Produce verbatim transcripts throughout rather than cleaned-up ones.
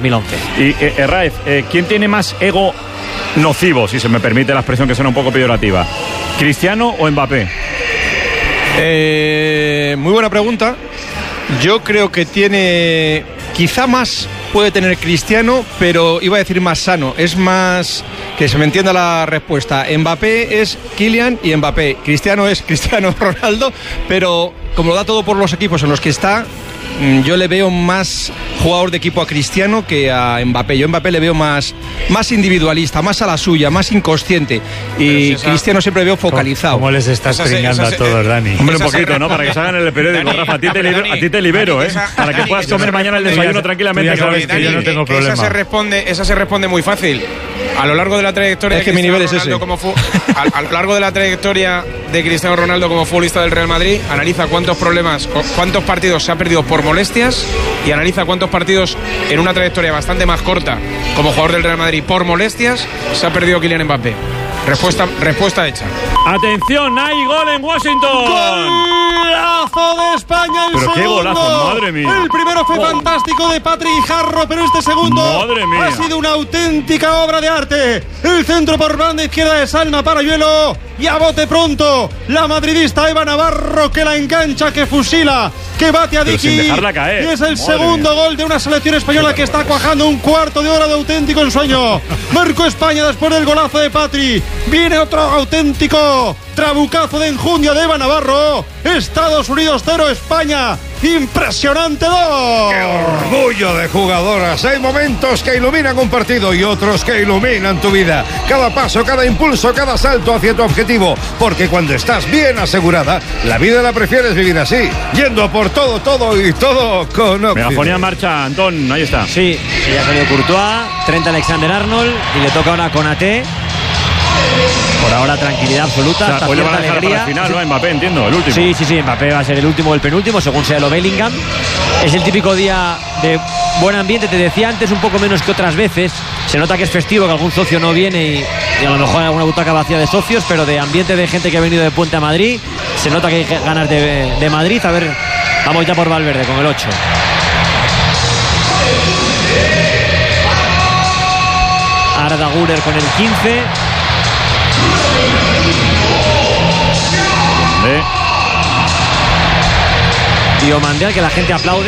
mil once. Y eh, eh, Raef, eh, ¿quién tiene más ego nocivo, si se me permite la expresión que suena un poco peyorativa? ¿Cristiano o Mbappé? Eh, muy buena pregunta. Yo creo que tiene, quizá más puede tener Cristiano, pero iba a decir más sano. Es más, que se me entienda la respuesta. Mbappé es Kylian y Mbappé. Cristiano es Cristiano Ronaldo, pero como lo da todo por los equipos en los que está, yo le veo más jugador de equipo a Cristiano que a Mbappé. Yo a Mbappé le veo más, más individualista, más a la suya, más inconsciente. Y si esa... Cristiano siempre veo focalizado. ¿Cómo les estás pringando a todos, Dani? Hombre, un poquito, ¿no? Para que salgan en el periódico, Dani, Rafa. A ti te, libero, Dani, a ti te libero, Dani, ¿eh? Esa, Para que Dani, puedas comer mañana el desayuno ya, tranquilamente. Ya sabes, Dani, yo no tengo problema. Esa se, responde, esa se responde muy fácil. A lo largo de la trayectoria es que de mi nivel Cristiano es Ronaldo ese. Como fu- a, a lo largo de la trayectoria de Cristiano Ronaldo como futbolista del Real Madrid, analiza cuántos problemas, cuántos partidos se ha perdido por molestias y analiza cuántos partidos en una trayectoria bastante más corta como jugador del Real Madrid por molestias se ha perdido Kylian Mbappé. Respuesta, respuesta hecha. Atención, hay gol en Washington. Golazo de España, el pero segundo. Qué golazo, madre mía. El primero fue oh. fantástico de Patrick Jarro, pero este segundo madre mía. ha sido una auténtica obra de arte. El centro por banda izquierda de Salma Parayuelo y a bote pronto la madridista Eva Navarro, que la engancha, que fusila, que bate a Diki. Y es el madre segundo mía. Gol de una selección española que está cuajando un cuarto de hora de auténtico ensueño. Marcó España después del golazo de Patri. Viene otro auténtico trabucazo de enjundia de Eva Navarro. Estados Unidos cero, España impresionante dos. ¡Qué orgullo de jugadoras! Hay momentos que iluminan un partido y otros que iluminan tu vida. Cada paso, cada impulso, cada salto hacia tu objetivo. Porque cuando estás bien asegurada, la vida la prefieres vivir así, yendo por todo, todo y todo con Oxy. Megafonía en marcha, Antón, ahí está. Sí, ya salió Courtois, Trent Alexander-Arnold y le toca ahora con A T. Por ahora tranquilidad absoluta, o sea, hasta hoy le van a dejar alegría. Para el final, ¿no? Mbappé, entiendo, el último. Sí, sí, sí, Mbappé va a ser el último o el penúltimo, según sea lo Bellingham. Es el típico día de buen ambiente, te decía antes, un poco menos que otras veces. Se nota que es festivo, que algún socio no viene y, y a lo mejor hay alguna butaca vacía de socios, pero de ambiente de gente que ha venido de Puente a Madrid, se nota que hay ganas de, de Madrid. A ver, vamos ya por Valverde con el ocho. Arda Güler con el quince. Diomandé, al que la gente aplaude.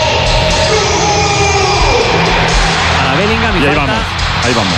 A la Bellingham y, y ahí falta. vamos, ahí vamos.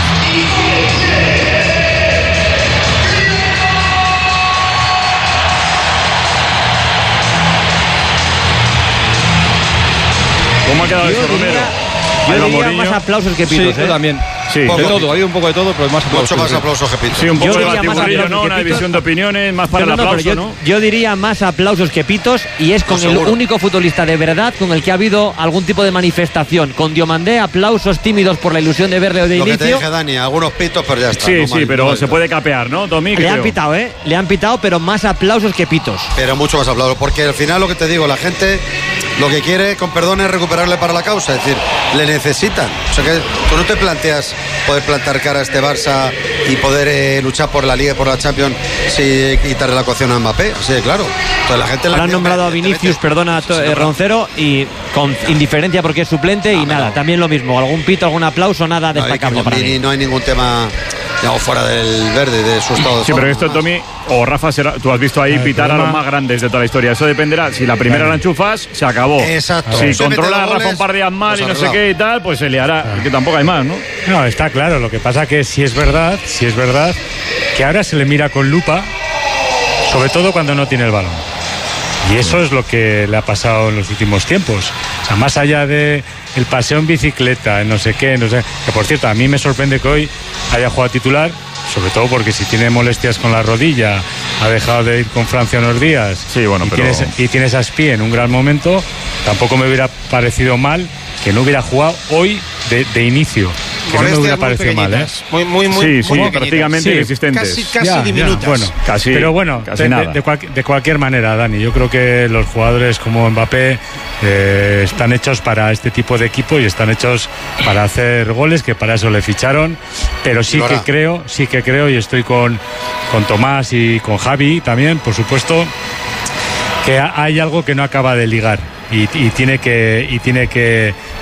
¿Cómo ha quedado eso, Romero? Yo diría más aplausos que pitos. Sí, ¿eh? yo también. Sí, de todo, hay un poco de todo, pero más aplausos. Mucho más aplausos que pitos. Sí, un poco yo de batiburrillo, ¿no? Una división de opiniones, más para no, no, el aplauso, yo, ¿no? Yo diría más aplausos que pitos, y es con no, el único futbolista de verdad con el que ha habido algún tipo de manifestación. Con Diomandé, aplausos tímidos por la ilusión de verle de Lo inicio. Que te dije, Dani, algunos pitos, pero ya está. Sí, no sí, mal, pero no se puede capear, ¿no, Tommy? Le creo. han pitado, ¿eh? Le han pitado, pero más aplausos que pitos. Pero mucho más aplausos, porque al final lo que te digo, la gente lo que quiere, con perdón, es recuperarle para la causa, es decir, le necesitan. O sea que tú no te planteas poder plantar cara a este Barça y poder eh, luchar por la Liga y por la Champions si quitarle la ecuación a Mbappé, así de claro. Entonces la gente la han nombrado a Vinicius, perdona, sí, eh, Roncero, y con indiferencia porque es suplente, no, y nada, no. También lo mismo, algún pito, algún aplauso, nada destacable. No, para mí. No hay ningún tema, digamos, fuera del verde, de su estado de Sí, forma, pero esto, Tommy, o Rafa, será, tú has visto ahí el pitar problema... a los más grandes de toda la historia. Eso dependerá. Si la primera claro. la enchufas, se acabó. Exacto. Si se controla a Rafa un par de días mal y no sé qué y tal, pues se liará. Claro. Que tampoco hay más, ¿no? No, está claro. Lo que pasa que si es verdad, si es verdad, que ahora se le mira con lupa, sobre todo cuando no tiene el balón. Y eso es lo que le ha pasado en los últimos tiempos. O sea, más allá de el paseo en bicicleta, no sé qué, no sé. Que por cierto, a mí me sorprende que hoy haya jugado titular, sobre todo porque si tiene molestias con la rodilla, ha dejado de ir con Francia unos días. Sí, bueno, y pero... tienes, y tienes a Spie en un gran momento, tampoco me hubiera parecido mal que no hubiera jugado hoy de, de inicio. Que no me hubiera parecido mal, ¿eh? Muy, muy, muy, sí, sí, muy prácticamente sí, inexistentes. Casi, casi ya, diminutas. Ya, bueno, casi, pero bueno, casi de, nada. De, de, cual, de cualquier manera, Dani, yo creo que los jugadores como Mbappé eh, están hechos para este tipo de equipo y están hechos para hacer goles, que para eso le ficharon. Pero sí que creo, sí que creo, y estoy con, con Tomás y con Javi también, por supuesto, que hay algo que no acaba de ligar. Y, y tiene que y tiene que,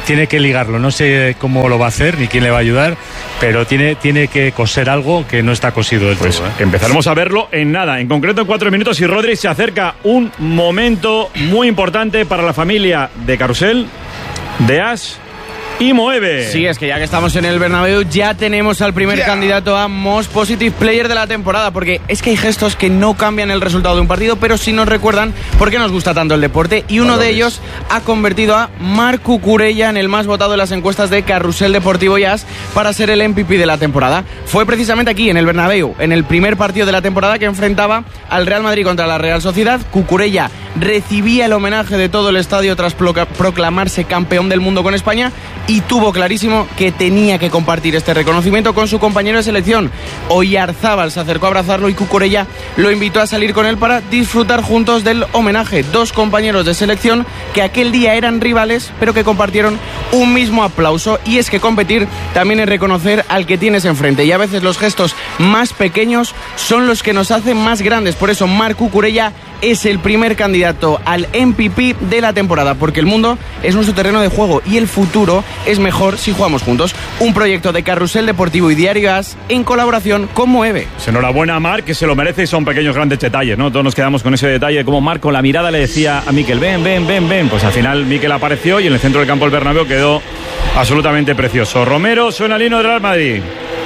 tiene que ligarlo. No sé cómo lo va a hacer ni quién le va a ayudar, pero tiene, tiene que coser algo que no está cosido del pues todo. ¿eh? Empezaremos a verlo en nada, en concreto en cuatro minutos, y Rodri, se acerca un momento muy importante para la familia de Carrusel, de As y Moeve. Sí, es que ya que estamos en el Bernabéu ya tenemos al primer yeah. candidato a Most Positive Player de la temporada, porque es que hay gestos que no cambian el resultado de un partido, pero sí nos recuerdan por qué nos gusta tanto el deporte, y uno de ellos ha convertido a Marc Cucurella en el más votado en las encuestas de Carrusel Deportivo y As para ser el M V P de la temporada. Fue precisamente aquí, en el Bernabéu, en el primer partido de la temporada que enfrentaba al Real Madrid contra la Real Sociedad. Cucurella recibía el homenaje de todo el estadio tras proclamarse campeón del mundo con España, y tuvo clarísimo que tenía que compartir este reconocimiento con su compañero de selección. Oyarzábal se acercó a abrazarlo y Cucurella lo invitó a salir con él para disfrutar juntos del homenaje. Dos compañeros de selección que aquel día eran rivales, pero que compartieron un mismo aplauso. Y es que competir también es reconocer al que tienes enfrente, y a veces los gestos más pequeños son los que nos hacen más grandes. Por eso Marc Cucurella es el primer candidato al M V P de la temporada, porque el mundo es nuestro terreno de juego y el futuro es mejor si jugamos juntos. Un proyecto de Carrusel Deportivo y Diario As en colaboración con Moeve. Pues enhorabuena a Marc, que se lo merece, y son pequeños grandes detalles, ¿no? Todos nos quedamos con ese detalle de cómo Marc con la mirada le decía a Mikel, ven, ven, ven, ven. Pues al final Mikel apareció y en el centro del campo del Bernabéu quedó absolutamente precioso. Romero, suena el himno del Real Madrid.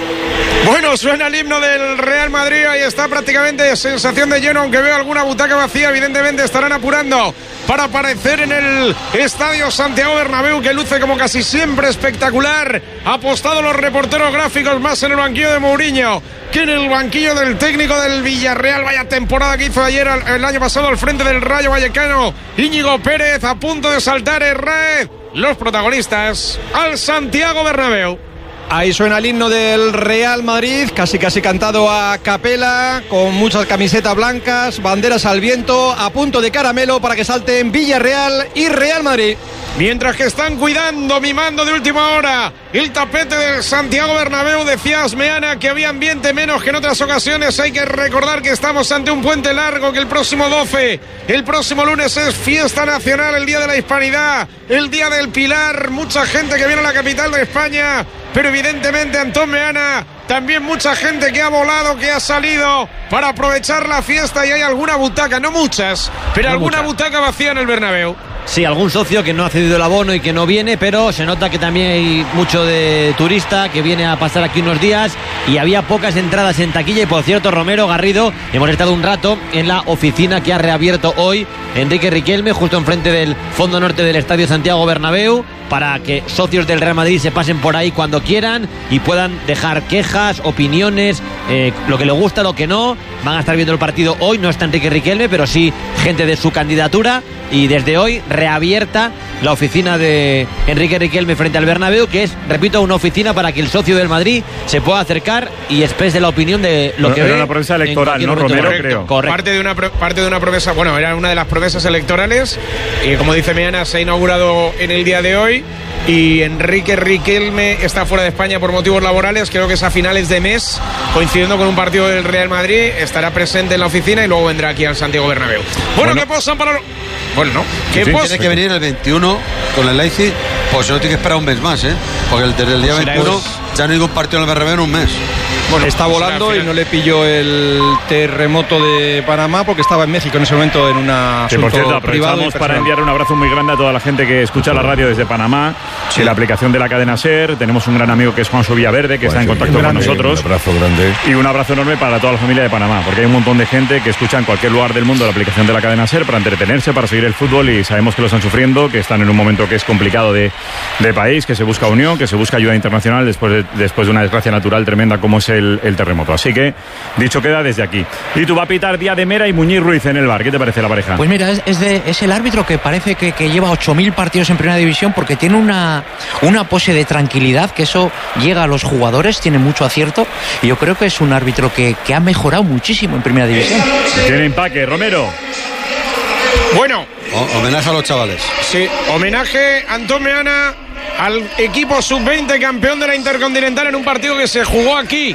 Bueno, suena el himno del Real Madrid, ahí está prácticamente sensación de lleno, aunque veo alguna butaca vacía. Evidentemente estarán apurando para aparecer en el Estadio Santiago Bernabéu, que luce como casi siempre espectacular. Ha apostado los reporteros gráficos más en el banquillo de Mourinho que en el banquillo del técnico del Villarreal. Vaya temporada que hizo ayer, el año pasado, al frente del Rayo Vallecano. Íñigo Pérez a punto de saltar en red. Los protagonistas al Santiago Bernabéu. Ahí suena el himno del Real Madrid, casi casi cantado a capela, con muchas camisetas blancas, banderas al viento, a punto de caramelo para que salten Villarreal y Real Madrid. Mientras que están cuidando, mimando de última hora el tapete del Santiago Bernabéu, decía Asmeana que había ambiente menos que en otras ocasiones. Hay que recordar que estamos ante un puente largo, que el próximo doce, el próximo lunes es fiesta nacional, el Día de la Hispanidad, el Día del Pilar. Mucha gente que viene a la capital de España, pero evidentemente, Antón Meana, también mucha gente que ha volado, que ha salido para aprovechar la fiesta, y hay alguna butaca, no muchas, pero no alguna mucha. butaca vacía en el Bernabéu. Sí, algún socio que no ha cedido el abono y que no viene, pero se nota que también hay mucho de turista que viene a pasar aquí unos días, y había pocas entradas en taquilla. Y por cierto, Romero, Garrido, hemos estado un rato en la oficina que ha reabierto hoy Enrique Riquelme, justo enfrente del fondo norte del Estadio Santiago Bernabéu, para que socios del Real Madrid se pasen por ahí cuando quieran y puedan dejar quejas, opiniones, eh, lo que le gusta, lo que no. Van a estar viendo el partido hoy, no está Enrique Riquelme, pero sí gente de su candidatura, y desde hoy reabierta la oficina de Enrique Riquelme frente al Bernabéu, que es, repito, una oficina para que el socio del Madrid se pueda acercar y exprese la opinión de lo que era ve. Era una promesa electoral, ¿no, Romero? Correcto, creo. Correcto. Parte de una parte de una promesa, bueno, era una de las promesas electorales, y como dice Meana, se ha inaugurado en el día de hoy. Y Enrique Riquelme está fuera de España por motivos laborales, creo que es a finales de mes, coincidiendo con un partido del Real Madrid. Estará presente en la oficina y luego vendrá aquí al Santiago Bernabéu. Bueno, bueno. ¿qué posan para los... Bueno, no. ¿Qué sí, pos... Tiene que venir el veintiuno con el Leipzig, pues no tiene que esperar un mes más, ¿eh? Porque desde el día veintiuno es... ya no hay ningún partido en el Bernabéu en un mes. Bueno, está volando y no le pilló el terremoto de Panamá porque estaba en México en ese momento en una que por cierto aprovechamos para enviar un abrazo muy grande a toda la gente que escucha la radio desde Panamá, sí. En la aplicación de la cadena SER. Tenemos un gran amigo que es Juanso Villaverde, que pues está en contacto grande, con nosotros. Un abrazo grande. Y un abrazo enorme para toda la familia de Panamá, porque hay un montón de gente que escucha en cualquier lugar del mundo la aplicación de la cadena SER para entretenerse, para seguir el fútbol, y sabemos que lo están sufriendo, que están en un momento que es complicado de, de país, que se busca unión, que se busca ayuda internacional después de, después de una desgracia natural tremenda como es el, el terremoto. Así que, dicho queda desde aquí. Y tú va a pitar Díaz de Mera y Muñiz Ruiz en el bar. ¿Qué te parece la pareja? Pues mira, es, es, de, es el árbitro que parece que, que lleva ocho mil partidos en primera división, porque tiene una, una pose de tranquilidad, que eso llega a los jugadores, tiene mucho acierto, y yo creo que es un árbitro que, que ha mejorado muchísimo en primera división. Tiene empaque, Romero. Bueno. O, homenaje a los chavales. Sí, homenaje a Antón Meana al equipo sub veinte campeón de la Intercontinental en un partido que se jugó aquí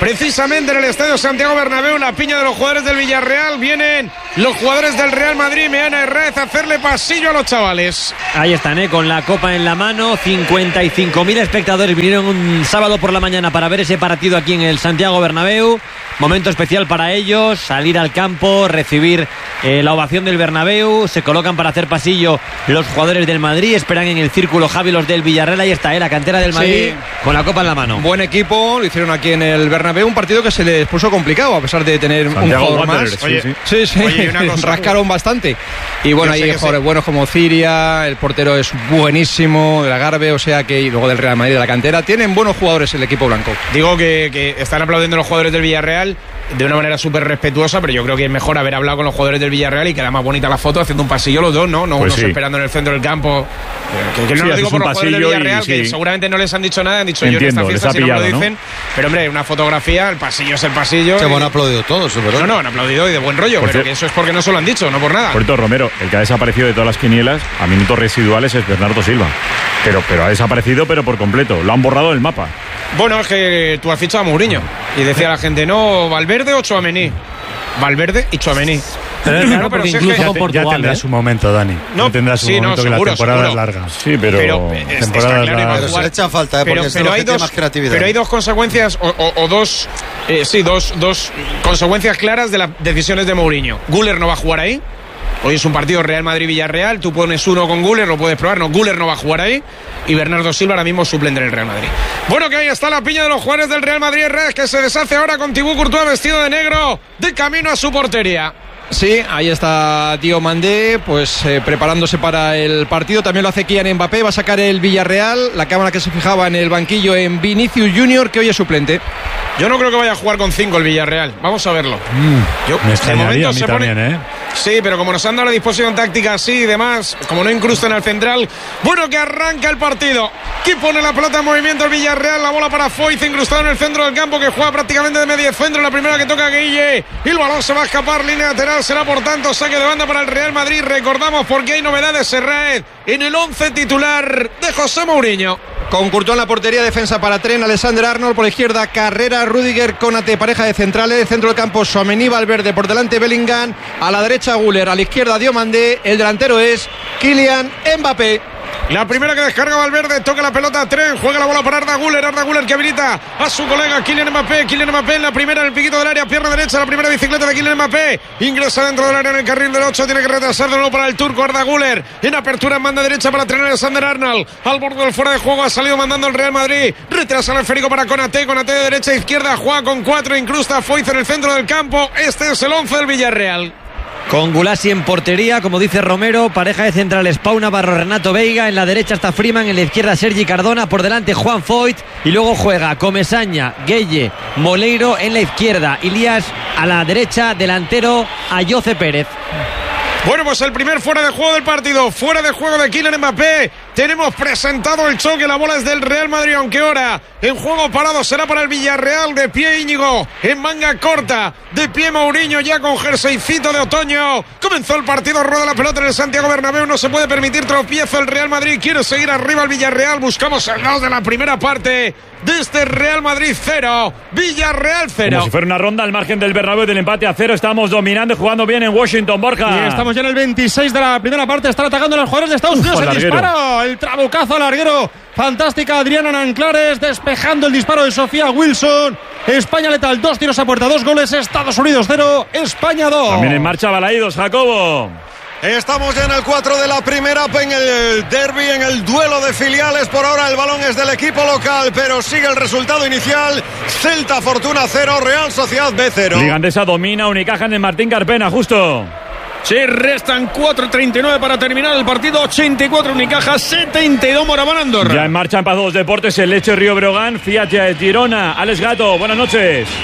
precisamente en el Estadio Santiago Bernabéu, la piña de los jugadores del Villarreal. Vienen los jugadores del Real Madrid, Meana Herrez, a hacerle pasillo a los chavales. Ahí están, ¿eh? Con la copa en la mano. cincuenta y cinco mil espectadores vinieron un sábado por la mañana para ver ese partido aquí en el Santiago Bernabéu. Momento especial para ellos, salir al campo, recibir eh, la ovación del Bernabéu. Se colocan para hacer pasillo los jugadores del Madrid, esperan en el círculo Javi los del Villarreal. Ahí está, ¿eh? La cantera del Madrid, sí, con la copa en la mano. Buen equipo, lo hicieron aquí en el Bernabéu, un partido que se les puso complicado a pesar de tener Santiago un jugador Wanderers, más. Oye, sí, sí, sí. Oye, una cosa, rascaron bastante. Y bueno, ahí hay jugadores buenos como Ciria, el portero es buenísimo, de la Garbe, o sea que, y luego del Real Madrid de la cantera, tienen buenos jugadores el equipo blanco. Digo que, que están aplaudiendo los jugadores del Villarreal de una manera súper respetuosa, pero yo creo que es mejor haber hablado con los jugadores del Villarreal y queda más bonita la foto haciendo un pasillo los dos, ¿no? No pues unos sí. esperando en el centro del campo. Que, que no sí, lo digo por los jugadores del Villarreal, y, que sí. seguramente no les han dicho nada, han dicho Entiendo, yo en esta fiesta si pillado, no me lo dicen. ¿no? Pero hombre, una fotografía, el pasillo es el pasillo. Se y... han aplaudido todos, ¿verdad? No, no, han aplaudido y de buen rollo, Por pero cierto, que eso es porque no se lo han dicho, no por nada. Por cierto, Romero, el que ha desaparecido de todas las quinielas a minutos residuales es Bernardo Silva. Pero, pero ha desaparecido, pero por completo. Lo han borrado del mapa. Bueno, es que tú has fichado a Mourinho y decía la gente, no, Valverde o Tchouaméni. Valverde y Tchouaméni. Pero claro, porque si es incluso que- con Ya Portugal, tendrá ¿eh? su momento, Dani. No, No, tendrá su sí, no, momento, seguro, que la temporada seguro. es larga. Sí, pero... Pero eh, está temporada claro, y va a larga. Pero se jugar. le echa falta, ¿eh? Porque Pero, es de pero los hay que tiene dos, más creatividad. pero hay dos consecuencias o, o- o dos, eh, sí, dos, dos consecuencias claras de las decisiones de Mourinho. Güler no va a jugar ahí. Hoy es un partido Real Madrid-Villarreal. Tú pones uno con Güler, lo puedes probar. No, Güler no va a jugar ahí. Y Bernardo Silva ahora mismo suplente en el Real Madrid. Bueno, que ahí está la piña de los jugadores del Real Madrid. Redes que se deshace ahora con Thibaut Courtois vestido de negro, de camino a su portería. Sí, ahí está Diomandé, pues eh, preparándose para el partido. También lo hace Kylian Mbappé, va a sacar el Villarreal. La cámara que se fijaba en el banquillo en Vinicius Junior, que hoy es suplente. Yo no creo que vaya a jugar con cinco el Villarreal. Vamos a verlo. Mm, Yo, me de extrañaría a mí se pone- también, ¿eh? Sí, pero como nos han dado la disposición táctica así y demás, como no incrustan al central, bueno, que arranca el partido. Que pone la pelota en movimiento el Villarreal, la bola para Foyth, incrustado en el centro del campo, que juega prácticamente de medio centro, la primera que toca Guille, y el balón se va a escapar, línea lateral, será por tanto saque de banda para el Real Madrid. Recordamos porque hay novedades, Serraed, en el once titular de José Mourinho. Con Courtois en la portería, defensa para Tren, Alexander Arnold por la izquierda, Carrera, Rüdiger, Konate, pareja de centrales, centro del campo, Tchouaméni, Valverde, por delante Bellingham, a la derecha Güler, a la izquierda Diomandé, el delantero es Kylian Mbappé. La primera que descarga Valverde, toca la pelota a Tren, juega la bola para Arda Güler, Arda Güler que habilita a su colega Kylian Mbappé, Kylian Mbappé en la primera en el piquito del área, pierna derecha, la primera bicicleta de Kylian Mbappé, ingresa dentro del área en el carril del ocho, tiene que retrasar de nuevo para el turco Arda Güler, en apertura en banda derecha para Tren, Alexander Arnold, al borde del fuera de juego ha salido mandando el Real Madrid, retrasa el esférico para Konate, Konate de derecha a izquierda, juega con cuatro, incrusta a Foyth en el centro del campo, este es el once del Villarreal. Con Gulasi en portería, como dice Romero, pareja de centrales Pau Navarro, Renato Veiga, en la derecha está Freeman, en la izquierda Sergi Cardona, por delante Juan Foyth y luego juega Comesaña, Gueye, Moleiro en la izquierda, Ilías a la derecha, delantero Ayoce Pérez. Bueno, pues el primer fuera de juego del partido, fuera de juego de Kylian Mbappé. Tenemos presentado el choque, la bola es del Real Madrid, aunque ahora en juego parado será para el Villarreal. De pie Íñigo, en manga corta, de pie Mourinho ya con jerseycito de otoño. Comenzó el partido, rueda la pelota en el Santiago Bernabéu, no se puede permitir tropiezo el Real Madrid, quiere seguir arriba el Villarreal, buscamos el gol de la primera parte de este Real Madrid cero, Villarreal cero. Como si fuera una ronda al margen del Bernabéu del empate a cero, estamos dominando y jugando bien en Washington, Borja. Y estamos ya en el veintiséis de la primera parte. Están atacando los jugadores de Estados Uf, Unidos. al El larguero. disparo, el trabucazo al larguero. Fantástica Adriana Nanclares despejando el disparo de Sofía Wilson. España letal, dos tiros a puerta, dos goles. Estados Unidos cero, España dos. También en marcha Balaídos, Jacobo. Estamos ya en el cuatro de la primera, en el derbi, en el duelo de filiales. Por ahora el balón es del equipo local, pero sigue el resultado inicial. Celta Fortuna cero, Real Sociedad B cero. Liga Andesa domina, Unicaja en el Martín Carpena, justo. Sí, restan cuatro treinta y nueve para terminar el partido. ochenta y cuatro Unicaja, setenta y dos Moraván Andorra. Ya en marcha en Paz dos Deportes, el Leche Río Breogán, Fiat Girona. Alex Gato, buenas noches.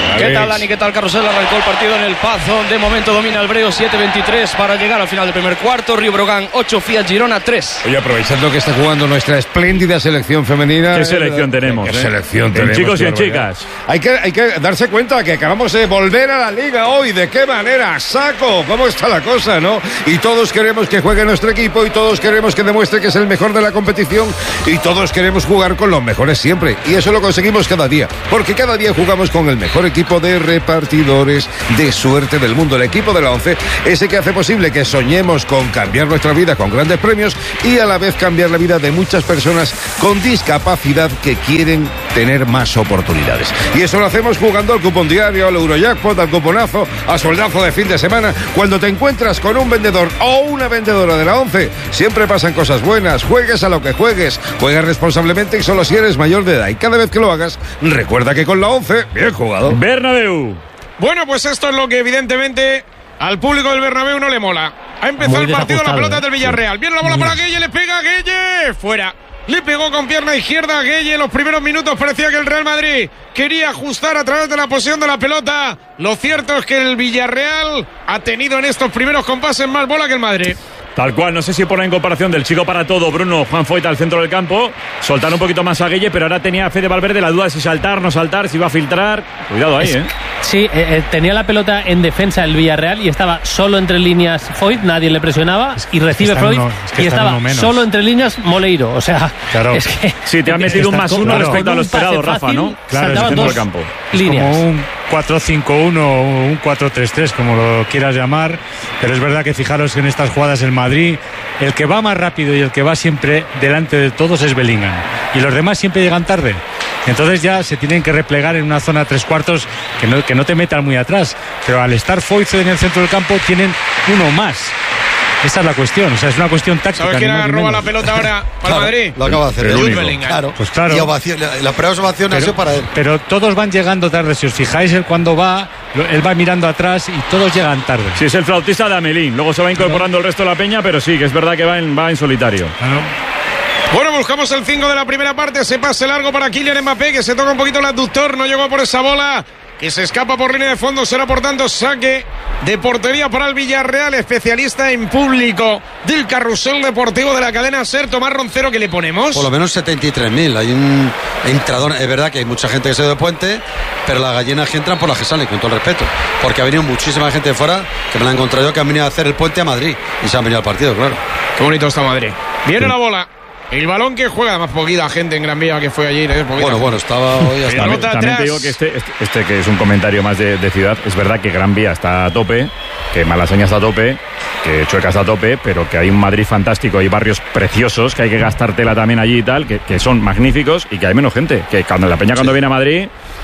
¿Qué tal, Dani? ¿Qué tal, Carrusel? Arrancó el partido en el Pazo. De momento domina el Breo siete veintitrés para llegar al final del primer cuarto. Río Brogan ocho, Fiat Girona tres. Oye, aprovechando que está jugando nuestra espléndida selección femenina. ¿Qué selección eh, tenemos? ¿Qué eh? selección en tenemos? Chicos y en chicas. Hay que, hay que darse cuenta que acabamos de volver a la liga hoy. ¿De qué manera? Saco. ¿Cómo está la cosa, no? Y todos queremos que juegue nuestro equipo y todos queremos que demuestre que es el mejor de la competición y todos queremos jugar con los mejores siempre. Y eso lo conseguimos cada día. Porque cada día jugamos con el mejor equipo de repartidores de suerte del mundo, el equipo de la ONCE, ese que hace posible que soñemos con cambiar nuestra vida con grandes premios y a la vez cambiar la vida de muchas personas con discapacidad que quieren tener más oportunidades. Y eso lo hacemos jugando al cupón diario, al Eurojackpot, al cuponazo, al soldazo de fin de semana. Cuando te encuentras con un vendedor o una vendedora de la ONCE, siempre pasan cosas buenas. Juegues a lo que juegues, juegas responsablemente y solo si eres mayor de edad. Y cada vez que lo hagas, recuerda que con la ONCE, bien jugado. Bernabéu. Bueno, pues esto es lo que evidentemente al público del Bernabéu no le mola. Ha empezado el partido, la pelota del Villarreal. Viene la bola para Gueye, le pega a Gueye. Fuera. Le pegó con pierna izquierda a Gueye. En los primeros minutos parecía que el Real Madrid quería ajustar a través de la posición de la pelota. Lo cierto es que el Villarreal ha tenido en estos primeros compases más bola que el Madrid. Tal cual, no sé si por la incorporación del chico para todo, Bruno, Juan Foyt al centro del campo, soltar un poquito más a Gueye, pero ahora tenía Fede Valverde la duda de si saltar, no saltar, si iba a filtrar. Cuidado ahí, es, ¿eh? Sí, eh, eh, tenía la pelota en defensa el Villarreal y estaba solo entre líneas Foyt, nadie le presionaba es que, y recibe es Foyt uno, es que y estaba solo entre líneas Moleiro, o sea, claro. es que... Sí, te han metido un más uno claro, respecto a lo esperado, Rafa, fácil, ¿no? Claro, es centro del campo. Líneas. Como un cuatro cinco uno o un cuatro tres tres, como lo quieras llamar, pero es verdad que fijaros que en estas jugadas el Madrid, el que va más rápido y el que va siempre delante de todos es Bellingham, y los demás siempre llegan tarde. Entonces ya se tienen que replegar en una zona tres cuartos que no, que no te metan muy atrás, pero al estar Foyt en el centro del campo tienen uno más. Esa es la cuestión, o sea, es una cuestión táctica. ¿Sabes quién roba la pelota ahora para claro, Madrid? Lo acaba de hacer el el Bellingham. Claro, pues claro. Y ovación, la, la primera ovación ha sido para él. Pero todos van llegando tarde, si os fijáis, él cuando va, él va mirando atrás y todos llegan tarde. Sí, es el flautista de Amelín, luego se va incorporando el resto de la peña, pero sí, que es verdad que va en, va en solitario. Claro. Bueno, buscamos el cinco de la primera parte, ese pase largo para Kylian Mbappé, que se toca un poquito el abductor, no llegó por esa bola, que se escapa por línea de fondo, será por tanto saque de portería para el Villarreal, especialista en público del carrusel deportivo de la cadena SER. Tomás Roncero, ¿qué le ponemos? Por lo menos setenta y tres mil, hay un entrador, es verdad que hay mucha gente que se ha ido de puente, pero las gallinas que entran por las que salen, con todo el respeto, porque ha venido muchísima gente de fuera, que me la he encontrado yo, que han venido a hacer el puente a Madrid, y se han venido al partido, claro. Qué bonito está Madrid. Viene sí. La bola. El balón que juega, además poquita gente en Gran Vía que fue allí. ¿eh? Bueno, gente. bueno, estaba hoy hasta también, también te digo que este, este, este que es un comentario más de, de ciudad, es verdad que Gran Vía está a tope, que Malasaña está a tope, que Chueca está a tope, pero que hay un Madrid fantástico, hay barrios preciosos, que hay que gastártela también allí y tal, que, que son magníficos y que hay menos gente. Que cuando la peña cuando sí. viene a Madrid,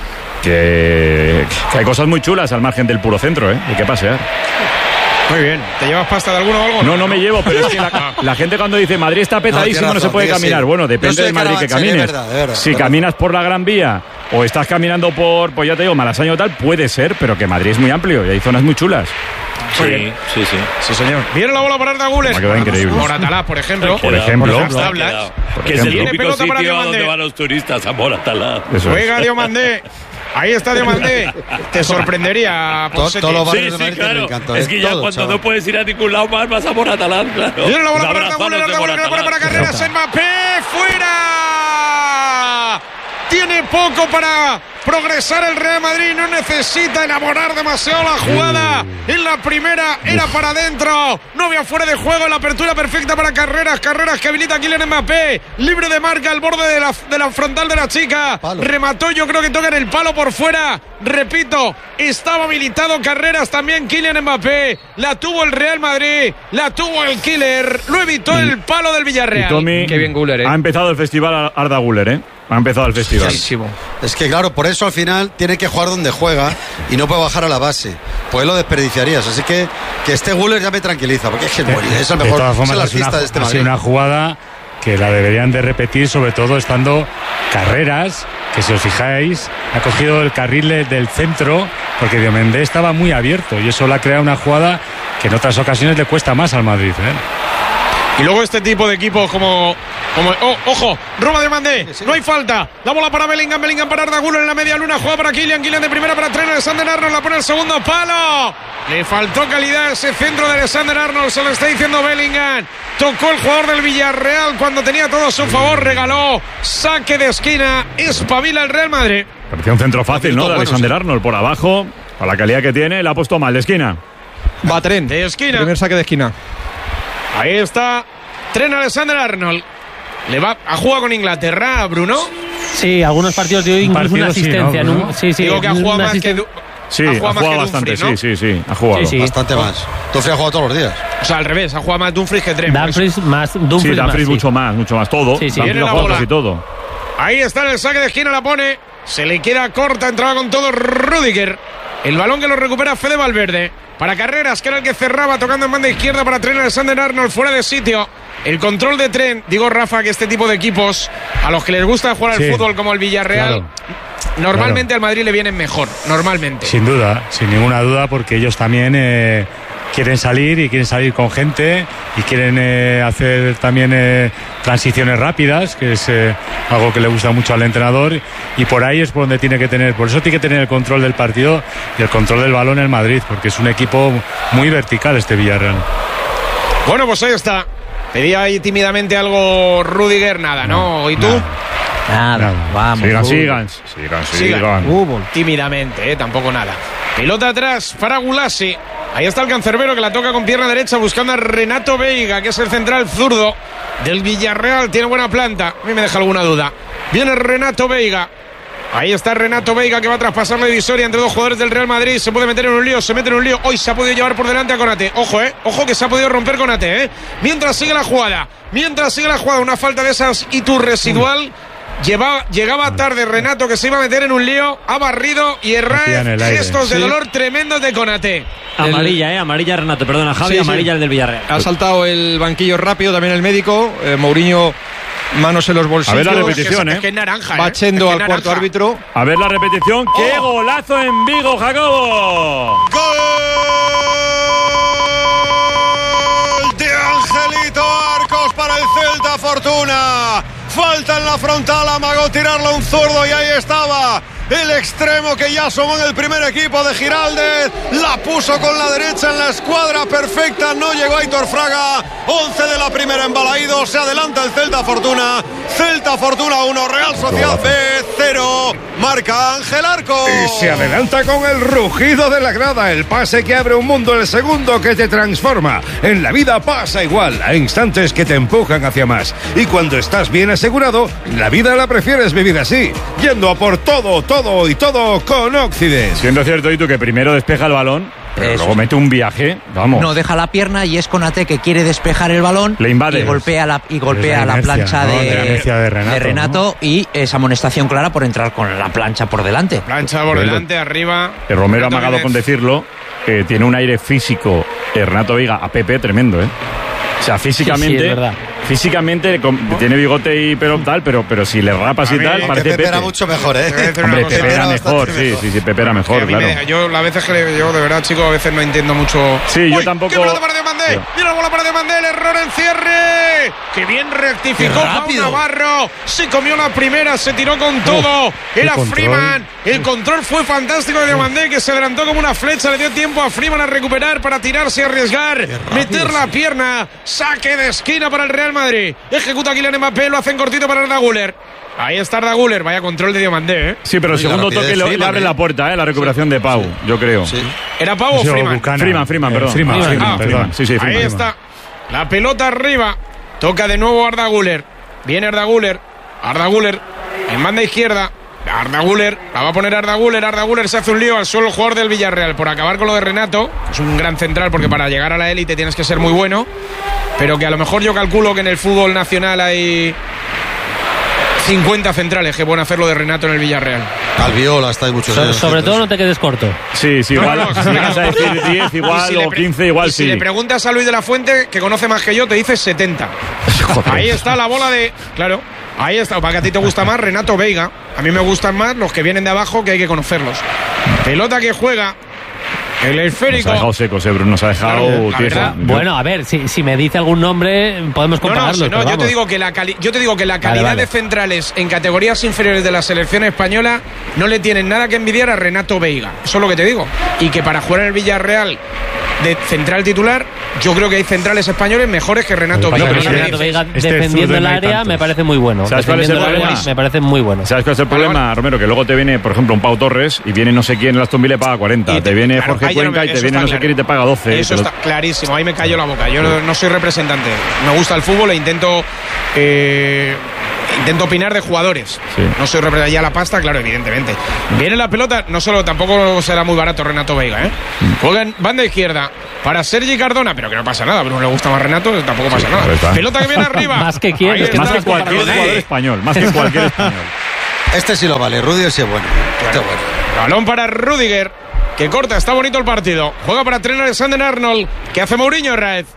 que, que hay cosas muy chulas al margen del puro centro, ¿eh? Hay que pasear. Muy bien. ¿Te llevas pasta de alguno o algo? No, no me llevo, pero es que la, la gente cuando dice Madrid está petadísimo, no, no se puede caminar. Sí. Bueno, depende del Madrid que camines. De verdad, de verdad, si verdad. caminas por la Gran Vía o estás caminando por, pues ya te digo, Malasaña o tal, puede ser, pero que Madrid es muy amplio y hay zonas muy chulas. Sí, sí, sí. Sí, señor. Viene la bola para Arda Güler. quedado increíble. Moratalá, por ejemplo. Por ejemplo. Por tablas. Que es el típico sitio donde van los turistas a Moratalá. Juega Diomandé. Ahí está Diomandé. Te sorprendería. Todo, todos los barrios sí, de Madrid sí, claro. encanta, es que ya todo, cuando chaval. no puedes ir a ningún lado más vas a Moratalán, claro. Viene la bola para Arda Güler. Arda Güler que la pone para Carreras. Mbappé. ¡Fuera! Tiene poco para progresar el Real Madrid, no necesita elaborar demasiado la jugada. En la primera era para adentro, no había fuera de juego, la apertura perfecta para Carreras. Carreras que habilita a Kylian Mbappé, libre de marca al borde de la, de la frontal de la chica. Palo. Remató, yo creo que toca en el palo por fuera. Repito, estaba habilitado Carreras, también Kylian Mbappé. La tuvo el Real Madrid, la tuvo el Killer, lo evitó el palo del Villarreal. Y Tommy, qué bien Güler, ¿eh? Ha empezado el festival Arda Güler, ¿eh? Ha empezado el festival. Sí, es que claro, por eso al final tiene que jugar donde juega y no puede bajar a la base. Pues lo desperdiciarías. Así que que este Güler ya me tranquiliza, porque es que de, es el mejor, de es el artista una, de este ha Madrid. sido una jugada que la deberían de repetir, sobre todo estando Carreras, que si os fijáis, ha cogido el carril del centro, porque Diomandé estaba muy abierto y eso le ha creado una jugada que en otras ocasiones le cuesta más al Madrid, ¿eh? Y luego este tipo de equipos como Como, oh, ojo, roba de Mandé, no hay falta. La bola para Bellingham, Bellingham para Arda Güler en la media luna, juega para Kylian, Kylian de primera para Trent Alexander-Arnold, la pone el segundo palo. Le faltó calidad ese centro de Alexander-Arnold, se lo está diciendo Bellingham. Tocó el jugador del Villarreal cuando tenía todo a su favor, regaló saque de esquina, espabila el Real Madrid. Parecía un centro fácil, ¿no? De Alexander-Arnold por abajo, a la calidad que tiene, la ha puesto mal de esquina. Va Trent, de esquina. Primer saque de esquina. Ahí está Trent Alexander-Arnold. Le va a jugar con Inglaterra, Bruno. Sí, algunos partidos de hoy incluso una asistencia. Sí, ¿no, un, sí, sí, Digo que ha jugado más que... Sí, ha jugado, ha jugado bastante, Dumfries, ¿no? sí, sí, sí, ha jugado. Sí, sí. Bastante más. Dumfries ha jugado todos los días. O sea, al revés, ha jugado más Dumfries que Trent. Dumfries más, Dumfries sí, Dumfries más, mucho sí. más, mucho más, todo. Sí, sí. Viene la bola. Casi todo. Ahí está en el saque de esquina, la pone. Se le queda corta, entraba con todo Rüdiger. El balón que lo recupera Fede Valverde. Para Carreras, que era el que cerraba, tocando en banda izquierda para Trent Alexander-Arnold, fuera de sitio. El control de Trent, digo Rafa, que este tipo de equipos, a los que les gusta jugar al sí, fútbol como el Villarreal, claro, normalmente claro. al Madrid le vienen mejor, normalmente. Sin duda, sin ninguna duda, porque ellos también eh, quieren salir y quieren salir con gente y quieren eh, hacer también eh, transiciones rápidas, que es eh, algo que le gusta mucho al entrenador, y por ahí es por donde tiene que tener, por eso tiene que tener el control del partido y el control del balón el Madrid, porque es un equipo muy vertical este Villarreal. Bueno, pues ahí está. Pedía ahí tímidamente algo Rüdiger, nada, ¿no? ¿no? ¿Y tú? Nada, nada. Vamos. Sigan, sigan, sigan, sigan. Uh, tímidamente, ¿eh? Tampoco nada. Pelota atrás para Gulasi. Ahí está el cancerbero que la toca con pierna derecha buscando a Renato Veiga, que es el central zurdo del Villarreal. Tiene buena planta. A mí me deja alguna duda. Viene Renato Veiga. Ahí está Renato Veiga, que va a traspasar la divisoria entre dos jugadores del Real Madrid. Se puede meter en un lío, se mete en un lío. Hoy se ha podido llevar por delante a Konate. Ojo, eh. Ojo que se ha podido romper Konate, eh. Mientras sigue la jugada. Mientras sigue la jugada. Una falta de esas y tu residual. Lleva, llegaba tarde Renato, que se iba a meter en un lío. Ha barrido y Herrera. Gestos de sí. dolor tremendos de Konate. Amarilla, eh. Amarilla Renato. Perdona, Javi. Sí, amarilla sí. el del Villarreal. Ha saltado el banquillo rápido también el médico. Eh, Mourinho. Manos en los bolsillos. A ver la repetición, es que, ¿eh? Es que es naranja, Va yendo ¿eh? al cuarto árbitro. A ver la repetición. ¡Qué oh. golazo en Vigo, Jacobo! ¡Gol de Angelito Arcos para el Celta Fortuna! Falta en la frontal, amagó tirarlo a un zurdo y ahí estaba. El extremo que ya asomó en el primer equipo de Giraldez, la puso con la derecha en la escuadra perfecta, no llegó Aitor Fraga. Once de la primera en Balaído, se adelanta el Celta Fortuna. Celta Fortuna uno, Real Sociedad B cero, marca Ángel Arcos. Y se adelanta con el rugido de la grada, el pase que abre un mundo, el segundo que te transforma. En la vida pasa igual, hay instantes que te empujan hacia más. Y cuando estás bien asegurado, la vida la prefieres vivir así, yendo a por todo, todo Todo y todo con Occident. Siendo cierto, y tú que primero despeja el balón, pero Eso. luego mete un viaje, vamos. No deja la pierna y es Konate que quiere despejar el balón. Le invade. Y golpea la, y golpea la, la inercia, plancha ¿no? de, de, de Renato, de Renato ¿no? Y esa amonestación clara por entrar con la plancha por delante. Plancha por pero delante, arriba. El Romero ha amagado con decirlo, que tiene un aire físico, Renato Veiga, a Pepe tremendo, ¿eh? O sea, físicamente, sí, sí, físicamente con, tiene bigote y pelo tal, pero, pero si le rapas y tal, parece Pepe. Pepe era mucho mejor, ¿eh? Hombre, Pepe era mejor, sí, sí, sí, Pepe era mejor, claro. Me, yo, las veces que le, yo, de verdad, chicos, a veces no entiendo mucho. Sí, Uy, yo tampoco. ¡Qué pelota para Demandé! ¡Mira la bola para Demandé! ¡El error en cierre! ¡Qué bien rectificó Pau Navarro! Se comió la primera, se tiró con todo. Era Freeman. El control fue fantástico de Demandé, que se adelantó como una flecha. Le dio tiempo a Freeman a recuperar para tirarse y arriesgar. Meter la pierna. Saque de esquina para el Real Madrid. Ejecuta Kylian Mbappé, lo hacen cortito para Arda Güler. Ahí está Arda Güler, vaya control de Diomandé, ¿eh? Sí, pero el segundo toque le, le abre la puerta, ¿eh? La recuperación sí. de Pau, yo creo. Sí. ¿Era Pau o Freeman? Freeman, Freeman, perdón. Freeman, Freeman, Freeman, ah, Freeman. Sí, sí, Freeman. Ahí está. La pelota arriba. Toca de nuevo Arda Güler. Viene Arda Güler. Arda Güler en banda izquierda. Arda Güler, la va a poner Arda Güler. Arda Güler se hace un lío al suelo, el jugador del Villarreal, por acabar con lo de Renato. Es un gran central porque para llegar a la élite tienes que ser muy bueno. Pero que a lo mejor yo calculo que en el fútbol nacional hay cincuenta centrales que pueden hacer lo de Renato en el Villarreal. Albiol hasta hay muchos. So, sobre todo no te quedes corto. Sí, sí, igual. No, no, si vas a decir diez igual si o quince igual, y sí. Si le preguntas a Luis de la Fuente, que conoce más que yo, te dice setenta. Joder. Ahí está la bola de... Claro, ahí está. Para que a ti te gusta más Renato Veiga. A mí me gustan más los que vienen de abajo, que hay que conocerlos. Pelota que juega El esférico. Nos ha dejado secos, eh, Bruno. Nos ha dejado Claro, tieso. Bueno, a ver, si, si me dice algún nombre, podemos compararlo. No, no, no yo, te digo que la cali- yo te digo que la calidad vale, vale. de centrales en categorías inferiores de la selección española no le tienen nada que envidiar a Renato Veiga. Eso es lo que te digo. Y que para jugar en el Villarreal de central titular, yo creo que hay centrales españoles mejores que Renato Veiga. Pero Renato Veiga este defendiendo el área me parece muy bueno. ¿Sabes cuál es el problema? Me parece muy bueno. ¿Sabes cuál es el problema, vale, vale. Romero? Que luego te viene, por ejemplo, un Pau Torres y viene no sé quién en Aston Villa y paga cuarenta. Y te, te viene claro, Jorge Cuenca no me, y te viene no sé quién y te paga doce. Eso está lo... clarísimo. Ahí me cayó la boca. Yo sí. no, no soy representante. Me gusta el fútbol e intento... Eh, Intento opinar de jugadores. Sí. No soy representante. Ya la pasta, claro, evidentemente. Viene la pelota, no solo, tampoco será muy barato Renato Veiga, ¿eh? Mm. Juegan banda izquierda para Sergi Cardona, pero que no pasa nada. A Bruno le gusta más Renato, tampoco pasa sí, nada. Pelota que viene arriba. Más que quieres. Más que cualquier jugador español. Más que cualquier español. Este sí lo vale. Rudiger sí es bueno. Este bueno. Balón para Rudiger, que corta. Está bonito el partido. Juega para Trent Alexander-Arnold. ¿Qué hace Mourinho, Raez?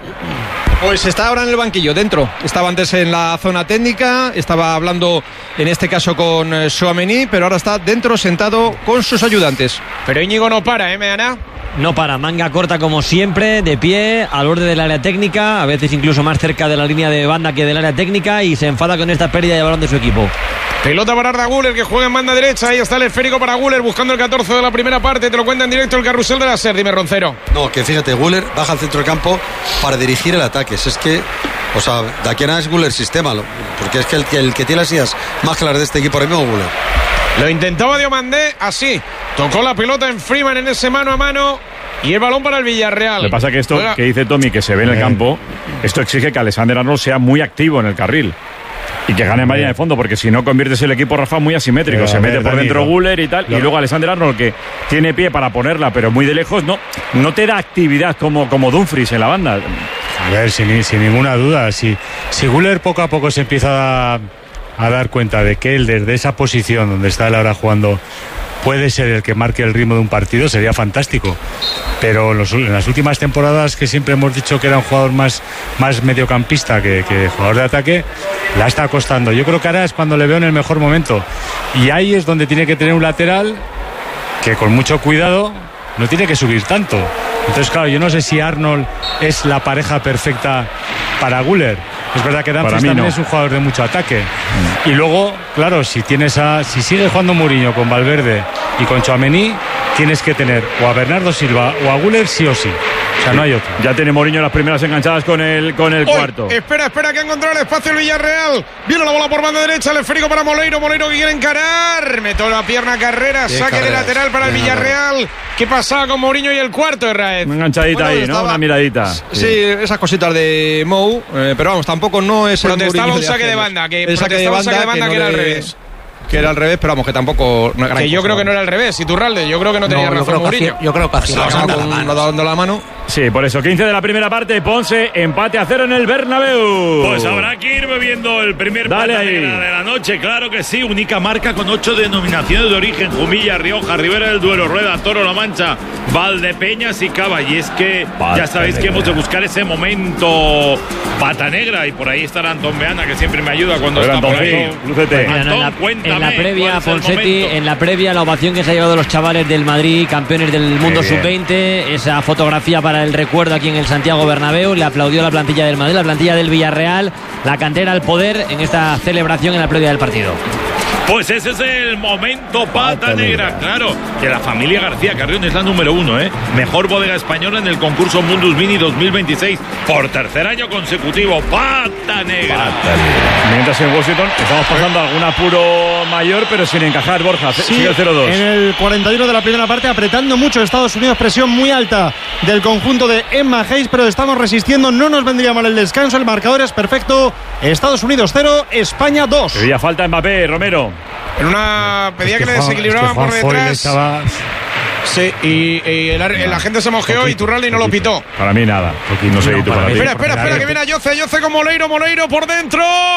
Pues está ahora en el banquillo, dentro. Estaba antes en la zona técnica, estaba hablando en este caso con Tchouaméni, pero ahora está dentro sentado con sus ayudantes. Pero Íñigo no para, ¿eh, Meana? No para, manga corta como siempre, de pie, al borde del área técnica, a veces incluso más cerca de la línea de banda que del área técnica, y se enfada con esta pérdida de balón de su equipo. Pelota para Arda Güler, que juega en banda derecha. Ahí está el esférico para Güler, buscando el catorce de la primera parte. Te lo cuenta en directo el carrusel de la SER. Dime, Roncero. No, que fíjate, Güler baja al centro del campo para dirigir el ataque. Es que, o sea, de aquí a nada es Güler sistema, porque es que el, el que tiene las ideas más claras de este equipo ahora mismo es Güler. Lo intentaba Diomandé, así. Tocó la pelota en Freeman en ese mano a mano. Y el balón para el Villarreal. Lo que pasa es que esto Juega. que dice Tommy, que se ve en el campo, esto exige que Alexander-Arnold sea muy activo en el carril. Y que gane en línea de fondo, porque si no conviertes el equipo, Rafa, muy asimétrico. Pero, se mete ver, por dentro no. Güler y tal. No. Y luego Alexander-Arnold, que tiene pie para ponerla, pero muy de lejos, no, no te da actividad como, como Dumfries en la banda. A ver, sin, sin ninguna duda. Si, si Güler poco a poco se empieza a, a dar cuenta de que él, desde esa posición donde está él ahora jugando, puede ser el que marque el ritmo de un partido, sería fantástico. Pero en, los, en las últimas temporadas, que siempre hemos dicho que era un jugador más, más mediocampista que, que jugador de ataque, la está costando. Yo creo que ahora es cuando le veo en el mejor momento. Y ahí es donde tiene que tener un lateral que, con mucho cuidado, no tiene que subir tanto. Entonces, claro, yo no sé si Arnold es la pareja perfecta para Güler. Es verdad que Dumfries también no. es un jugador de mucho ataque. Mm. Y luego, claro, si tienes a, si sigue jugando Mourinho con Valverde y con Tchouaméni, tienes que tener o a Bernardo Silva o a Güler sí o sí. O sea, no hay otro. Ya tiene Mourinho las primeras enganchadas con el, con el cuarto. Espera, espera, que ha encontrado el espacio el Villarreal. Viene la bola por banda derecha, el esférico para Moleiro. Moleiro que quiere encarar. Metió la pierna Carrera, saque carreras. de lateral para el Villarreal. ¿Qué pasaba con Mourinho y el cuarto, Raez? Una enganchadita bueno, ahí, estaba, ¿no? Una miradita. Sí, sí, esas cositas de Mou, eh, pero vamos, tampoco no es el protestaba un saque de, de banda, que el saque de banda, saque de banda que, que era al revés. Que era al revés, pero vamos, que tampoco... No que yo cosa, creo que no era al revés, Iturralde. Yo creo que no tenía no, razón Mourinho. Yo creo que hacía la mano, la mano. dando la mano. Sí, por eso, quince de la primera parte, Ponce, empate a cero en el Bernabéu. Pues habrá que ir bebiendo el primer pata de la noche, claro que sí. Única marca con ocho denominaciones de origen: Jumilla, Rioja, Ribera del Duero, Rueda, Toro, La Mancha, Valdepeñas y Cava. Y es que pata ya sabéis negra. que hemos de buscar ese momento pata negra, y por ahí estará Antón Beana, que siempre me ayuda cuando está por ahí. Lúcete. Antón, en la, cuéntame. En la previa, Ponsetti, en la previa, la ovación que se ha llevado los chavales del Madrid, campeones del mundo sub veinte, esa fotografía para el recuerdo aquí en el Santiago Bernabéu, le aplaudió la plantilla del Madrid, la plantilla del Villarreal, la cantera al poder en esta celebración en la previa del partido. Pues ese es el momento pata negra, claro, que la familia García Carrión es la número uno, ¿eh? Mejor bodega española en el concurso Mundus Mini dos mil veintiséis, por tercer año consecutivo, pata negra. Pata negra. Mientras en Washington estamos pasando algún apuro mayor, pero sin encajar, Borja, sí, sigue el cero dos. En el cuarenta y uno de la primera parte, apretando mucho Estados Unidos, presión muy alta del conjunto de Emma Hayes, pero estamos resistiendo, no nos vendría mal el descanso, el marcador es perfecto, Estados Unidos cero, España dos. Pedía falta Mbappé, Romero. En una pedía es que, que le desequilibraban es que por detrás. Estaba... Sí, y, y el, el agente se mojeó y Iturralde no lo pitó. Para mí nada. No sé, no, para espera, espera, espera, que viene a Yoce, Yoce con Moleiro, Moleiro por dentro.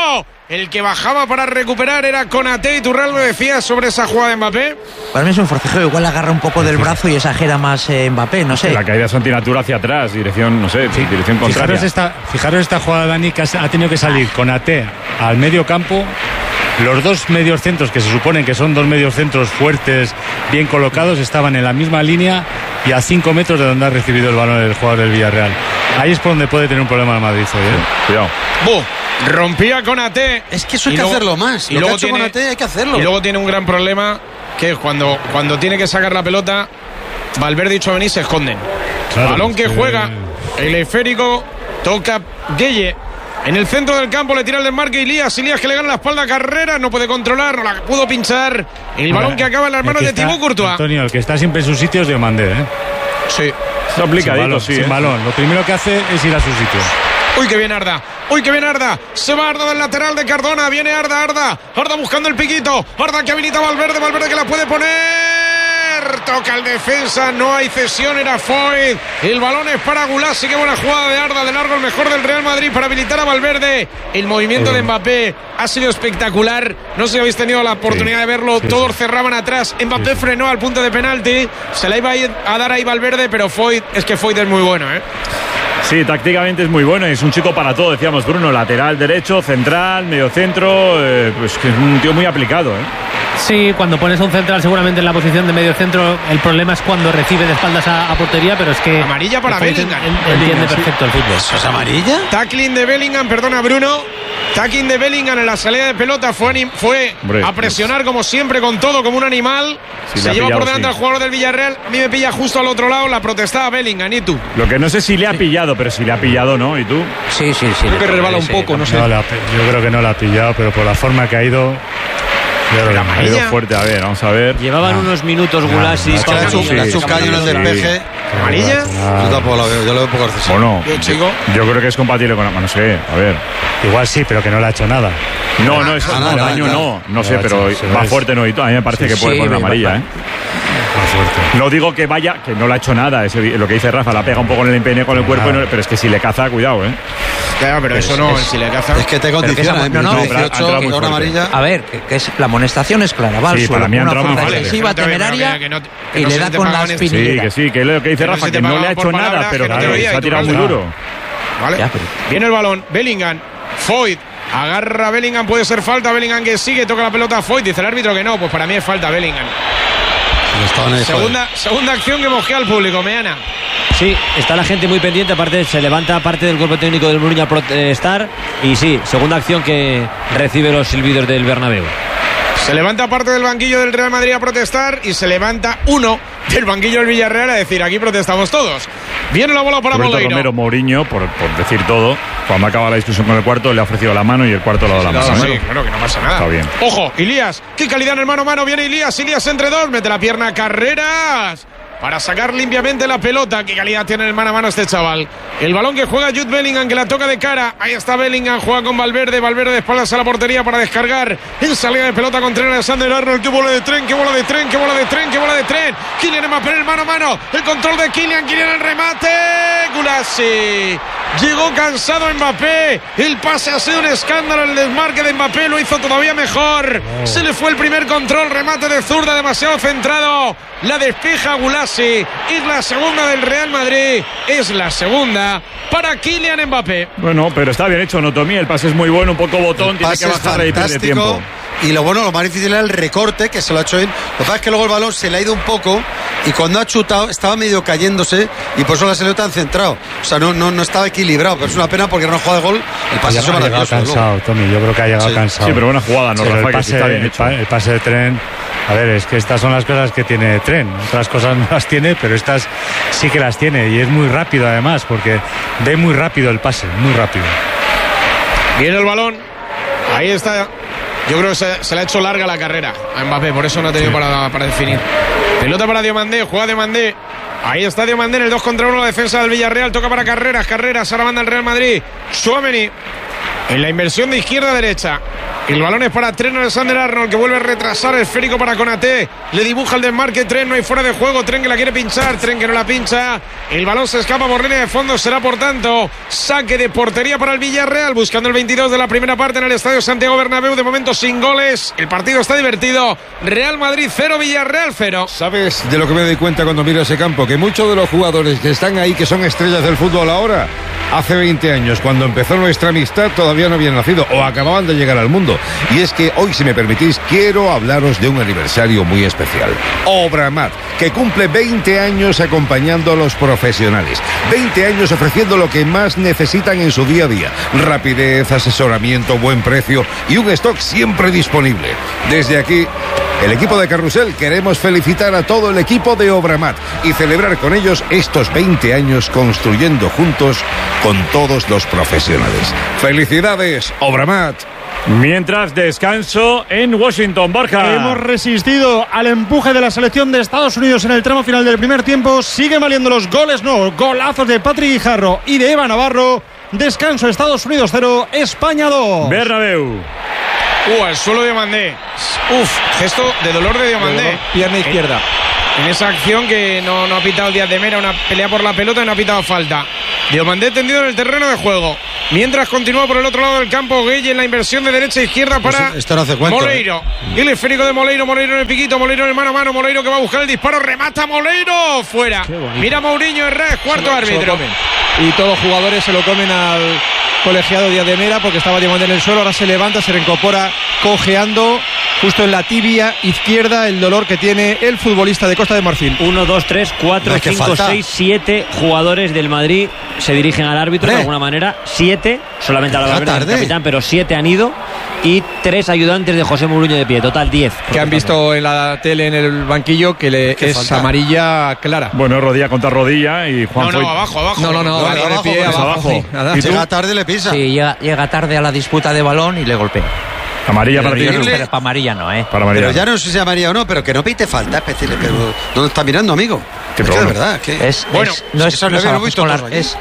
El que bajaba para recuperar era Konaté. Y Turral lo decía sobre esa jugada de Mbappé. Para mí es un forcejeo, igual agarra un poco del brazo y exagera más eh, Mbappé, no sé. La caída es antinatura hacia atrás, dirección, no sé, sí, dirección contraria. Fijaros esta, fijaros esta jugada, Dani, que ha tenido que salir Konaté al medio campo. Los dos medios centros, que se suponen que son dos medios centros fuertes, bien colocados, estaban en la misma línea y a cinco metros de donde ha recibido el balón el jugador del Villarreal. Ahí es por donde puede tener un problema el Madrid hoy, ¿eh? Sí, cuidado. ¡Buh! Rompía Konaté. Es que eso hay Y que luego- hacerlo más. y Lo que luego ha hecho tiene- Konaté hay que hacerlo. Y luego tiene un gran problema, que es cuando, cuando tiene que sacar la pelota, Valverde y Tchouaméni se esconden. Claro, Balón que es que- juega, el esférico, toca Gueye. En el centro del campo le tira el desmarque Ilías. Ilías que le gana la espalda a Carrera, no puede controlar, no la pudo pinchar. El balón que acaba en las El manos que de está- Thibaut Courtois. Antonio, el que está siempre en sus sitios de Diomandé, ¿eh? Sí. Está aplicadito, sin balón, sí. sin ¿eh? balón. Lo primero que hace es ir a su sitio. Uy, que viene Arda. Uy, que viene Arda. Se va Arda del lateral de Cardona. Viene Arda, Arda. Arda buscando el piquito. Arda que habilita a Valverde. Valverde que la puede poner. Toca el defensa. No hay cesión. Era Foyt. El balón es para Gulasi. Qué buena jugada de Arda. De largo el mejor del Real Madrid para habilitar a Valverde. El movimiento de Mbappé ha sido espectacular. No sé si habéis tenido la oportunidad Sí, de verlo. sí, Todos sí. cerraban atrás. Mbappé frenó al punto de penalti. Se la iba a, ir a dar ahí Valverde. Pero Foyt, es que Foyt es muy bueno, ¿eh? Sí, tácticamente es muy bueno, es un chico para todo, decíamos Bruno, lateral derecho, central, medio centro, eh, pues que es un tío muy aplicado, ¿eh? Sí, cuando pones a un central seguramente en la posición de medio centro, el problema es cuando recibe de espaldas a, a portería, pero es que... Amarilla para Foyt Bellingham. en- Entiende Bellingham, sí. perfecto el fútbol. ¿Eso es amarilla? Tackling de Bellingham, perdona Bruno. Tackling de Bellingham en la salida de pelota fue, anim- fue Hombre, a presionar como siempre con todo, como un animal. Sí, le Se ha lleva pillado, por delante sí. al jugador del Villarreal. A mí me pilla justo al otro lado. La protestaba Bellingham. ¿Y tú? Lo que no sé si le ha pillado, pero si le ha pillado, ¿no? ¿Y tú? Sí, sí, sí. Creo que resbala un poco, no sé. No la ha pi- yo creo que no la ha pillado, pero por la forma que ha ido. yo creo que no. Ha ido fuerte, a ver, vamos a ver. Llevaban No. unos minutos Gulasi. no, Es que le ha hecho- le ha hecho un caño en el despeje. ¿Amarilla? Yo tampoco la veo, yo lo veo poco accesible. Bueno, Yo, chico. yo creo que es compatible con... No sé, a ver. Igual sí, pero que no le ha hecho nada. No, no, eso Ah, no, nada, daño nada. no, no sé, No, pero sí, sí, va es- fuerte, no, y todo. A mí me parece Sí, que puede sí, poner va- amarilla, va- ¿eh? Más fuerte. No digo que vaya, que no le ha hecho nada, ese- lo que dice Rafa, la pega un poco en el empeine con el cuerpo, Nada. y no- pero es que si le caza, cuidado, ¿eh? Claro, pero eso no, si le caza. Es que te Pero que condiciona, esa- en no, no, minuto pero ha dieciocho, entrado muy que da una fuerte. amarilla. A ver, que, que es, la amonestación es clara, va al Sí, suelo, para mí ha una entrado fuerza muy fuerte. excesiva, Pero que no te- temeraria, que no- que y no le se da te con pagaban la esto. espinilla. Sí, que sí, que es lo que dice Que no Rafa, se te que no le pagaba ha por hecho nada, palabras, pero que no te claro, veía se y ha tú tirado muy calza. duro. ¿Vale? Ya, pero- Viene el balón, Bellingham, Foyt, agarra a Bellingham, puede ser falta, Bellingham que sigue, toca la pelota a Foyt, dice el árbitro que no, pues para mí es falta Bellingham. Estaban ahí, joder. Segunda, segunda acción que mosquea al público, Meana. Sí, está la gente muy pendiente, aparte se levanta parte del cuerpo técnico del Mourinho a protestar y sí, segunda acción que recibe los silbidos del Bernabéu. Se levanta parte del banquillo del Real Madrid a protestar y se levanta uno del banquillo del Villarreal a decir aquí protestamos todos. Viene la bola para Roberto Moleiro. Romero Mourinho, por, por decir todo, cuando acaba la discusión con el cuarto, le ha ofrecido la mano y el cuarto le ha dado la mano. Sí, claro que no pasa nada. Está bien. Ojo, Ilías, qué calidad en el mano a mano. Viene Ilías, Ilías entre dos, mete la pierna, Carreras. Para sacar limpiamente la pelota. Qué calidad tiene en el mano a mano este chaval. El balón que juega Jude Bellingham, que la toca de cara. Ahí está Bellingham, juega con Valverde. Valverde de espaldas a la portería para descargar. En salida de pelota con tren Alexander Arnold. Qué bola de tren, qué bola de tren, qué bola de tren, qué bola de tren. Kylian Mbappé en el mano a mano. El control de Kylian, Kylian el remate. Gulasi. Llegó cansado Mbappé. El pase ha sido un escándalo. El desmarque de Mbappé lo hizo todavía mejor. Se le fue el primer control. Remate de zurda demasiado centrado. La despeja Gulasi. Es la segunda del Real Madrid. Es la segunda para Kylian Mbappé. Bueno, pero está bien hecho, Notomí. El pase es muy bueno, un poco botón, tiene Pase que es bajar y pierde fantástico. tiempo. Y lo bueno, lo más difícil era el recorte, que se lo ha hecho bien. Lo que pasa es que luego el balón se le ha ido un poco y cuando ha chutado estaba medio cayéndose y por eso la salió tan centrado. O sea, no, no, no estaba equilibrado, pero es una pena porque era una jugada de gol. El pase Ha es llegado maravilloso. desde luego. cansado, Tommy. Yo creo que ha llegado Sí. cansado. Sí, pero buena jugada, ¿no, Pero Rafa? el Que pase, sí está bien el, hecho. pa- el pase de tren. A ver, es que estas son las cosas que tiene tren. Otras cosas no las tiene, pero estas sí que las tiene. Y es muy rápido además, porque ve muy rápido el pase, muy rápido. Viene el balón. Ahí está. Yo creo que se, se le ha hecho larga la carrera a Mbappé, por eso no ha tenido para, para definir. Pelota para Diomandé, juega Diomandé. Ahí está Diomandé en el dos contra uno, la defensa del Villarreal. Toca para Carreras, Carreras, ahora manda el Real Madrid. Tchouaméni. En la inversión de izquierda a derecha. El balón es para Trent Alexander-Arnold, que vuelve a retrasar el esférico para Konaté. Le dibuja el desmarque. Trent, no hay fuera de juego. Trent que la quiere pinchar. Trent que no la pincha. El balón se escapa por línea de fondo. Será, por tanto, saque de portería para el Villarreal. Buscando el veintidós de la primera parte en el Estadio Santiago Bernabéu. De momento sin goles. El partido está divertido. Real Madrid cero, Villarreal cero. ¿Sabes de lo que me doy cuenta cuando miro ese campo? Que muchos de los jugadores que están ahí, que son estrellas del fútbol ahora, hace veinte años, cuando empezó nuestra amistad, todavía no habían nacido o acababan de llegar al mundo. Y es que hoy, si me permitís, quiero hablaros de un aniversario muy especial. Obramat, que cumple veinte años acompañando a los profesionales. veinte años ofreciendo lo que más necesitan en su día a día. Rapidez, asesoramiento, buen precio y un stock siempre disponible. Desde aquí, el equipo de Carrusel, queremos felicitar a todo el equipo de Obramat y celebrar con ellos estos veinte años construyendo juntos con todos los profesionales. ¡Felicidades, Obramat! Mientras, descanso en Washington, Borja. Hemos resistido al empuje de la selección de Estados Unidos en el tramo final del primer tiempo. Siguen valiendo los goles, no, golazos de Patrick Guijarro y de Eva Navarro. Descanso, Estados Unidos cero, España dos. Bernabéu. Uh, al suelo de Diomandé. Uf, gesto de dolor de Diomandé. Pierna izquierda. En esa acción que no, no ha pitado Díaz de Mera, una pelea por la pelota y no ha pitado falta. Diomandé tendido en el terreno de juego. Mientras continúa por el otro lado del campo Gueye en la inversión de derecha a izquierda para esto no hace cuento, Moleiro. ¿eh? Y el esférico de Moleiro, Moleiro en el piquito, Moleiro en el mano a mano, Moleiro que va a buscar el disparo, remata Moleiro, fuera. Mira Mourinho Herrera, cuarto Se lo- árbitro. se lo comen. Y todos los jugadores se lo comen al colegiado Díaz de Mera porque estaba Diomandé en el suelo, ahora se levanta, se reincorpora cojeando justo en la tibia izquierda, el dolor que tiene el futbolista de Costa de Marfil. uno, dos, tres, cuatro, cinco, seis, siete jugadores del Madrid se dirigen al árbitro ¿Eh? de alguna manera. Siete, solamente a la Llega Valverde, tarde. el capitán, pero siete han ido. Y tres ayudantes de José Mourinho de pie, total diez. Que han visto en la tele en el banquillo que le ¿Qué es falta? amarilla clara. Bueno, rodilla contra rodilla y Juan No, no, Foyt- abajo, abajo. No, no, no, No, vale, abajo, de pie, pues abajo. abajo. sí, nada. ¿Y tú? Llega tarde y le pisa. Sí, llega, llega tarde a la disputa de balón y le golpea. Amarilla para ti. Pero, pero para amarilla no, ¿eh? Para María. Pero ya no sé si llamaría o no, pero que no pite falta, especial. Pero ¿dónde está mirando, amigo? Qué Es que de problema. verdad, que Es, Bueno, es- no es, eso no le es veo abajo, es visto con la, todo aquí. es,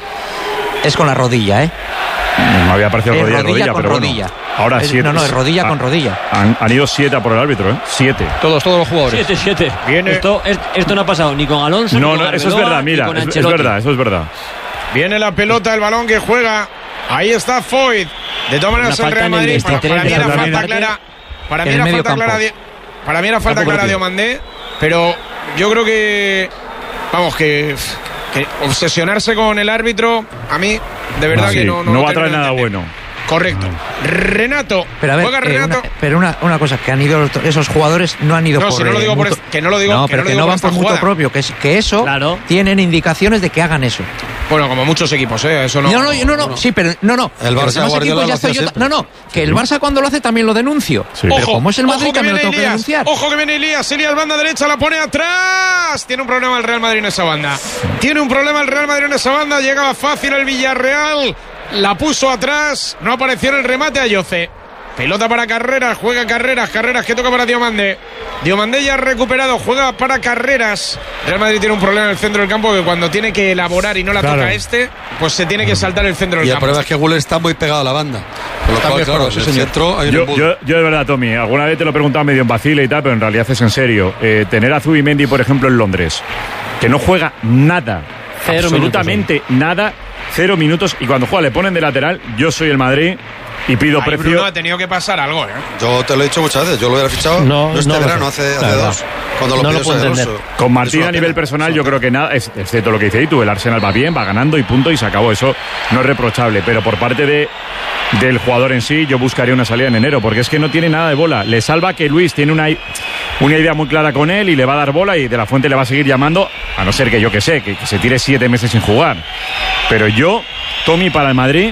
es con la rodilla, ¿eh? Me había parecido Es rodilla, rodilla rodilla, con pero bueno. rodilla. Ahora Es- siete. no, no, es rodilla Ah, con rodilla. Han, han ido siete a por el árbitro, ¿eh? Siete. Todos, todos los jugadores. Siete, siete. Viene- Esto, es- esto no ha pasado ni con Alonso ni No, con no, eso es Arbeloa, verdad, ni mira, con es, es Ancelotti. verdad, eso es verdad. Viene la pelota, el balón que juega. Ahí está Foyt. De todas maneras, Una el falta Real en el Madrid. Para, veintitrés para mí de era la falta primera clara. Para mí en el era medio falta campo. clara. de- Para mí era falta Tampoco clara de lo Diomandé. Pero yo creo que. Vamos, que. que obsesionarse con el árbitro, a mí, de verdad Sí, que no. no lo va a traer termino de nada entender. bueno. Correcto. Renato. Pero a ver, juega eh, Renato. una, pero una, una cosa, que han ido los- esos jugadores no han ido No, por si no lo eh, digo por mutuo- es- que no lo digo- no, que pero no lo que digo no por van esta por mutuo jugada. propio, que, es, que eso Claro. tienen indicaciones de que hagan eso. Bueno, como muchos equipos, ¿eh? Eso no. No, no, no, no, sí, pero no, no. El Los Barça demás Guardiola equipos lo ya hacía estoy yo- siempre. No, no, que el Barça cuando lo hace también lo denuncio. Sí. Pero Ojo, como es el Madrid ojo que también lo viene tengo que Elías, denunciar. Ojo que viene Elías, Elías banda derecha, la pone atrás. Tiene un problema el Real Madrid en esa banda. Tiene un problema el Real Madrid en esa banda. Llegaba fácil el Villarreal. La puso atrás. No apareció en el remate a Yoce. Pelota para Carreras, juega Carreras, Carreras que toca para Diomandé. Diomandé ya ha recuperado, juega para Carreras. Real Madrid tiene un problema en el centro del campo que cuando tiene que elaborar y no la Claro. toca este, pues se tiene que saltar el centro Y del el campo. problema es que Guller está muy pegado a la banda. Con lo Está cual, mejor, claro, sí, en el señor. centro hay un Yo, embudo. yo, yo de verdad, Tommy, alguna vez te lo he preguntado medio en vacile y tal, pero en realidad es en serio. Eh, tener a Zubimendi, por ejemplo, en Londres, que no juega nada, Cero absolutamente nada, cero minutos, y cuando juega le ponen de lateral, yo soy el Madrid y pido Ahí precio. Bruno ha tenido que pasar algo, ¿eh? Yo te lo he dicho muchas veces, yo lo hubiera fichado No, no, este no lo verano, sé. hace, hace La verdad. dos. Cuando lo No pidió lo puedo Xabi entender. Alonso. Con Es Martín una a nivel pena, personal es yo una creo que nada, es- excepto lo que dice tú, el Arsenal va bien, va ganando y punto y se acabó. Eso no es reprochable, pero por parte de del jugador en sí yo buscaría una salida en enero, porque es que no tiene nada de bola. Le salva que Luis tiene una, una idea muy clara con él y le va a dar bola y De La Fuente le va a seguir llamando, a no ser que yo que sé, que, que se tire siete meses sin jugar. Pero yo, Tommy, para el Madrid,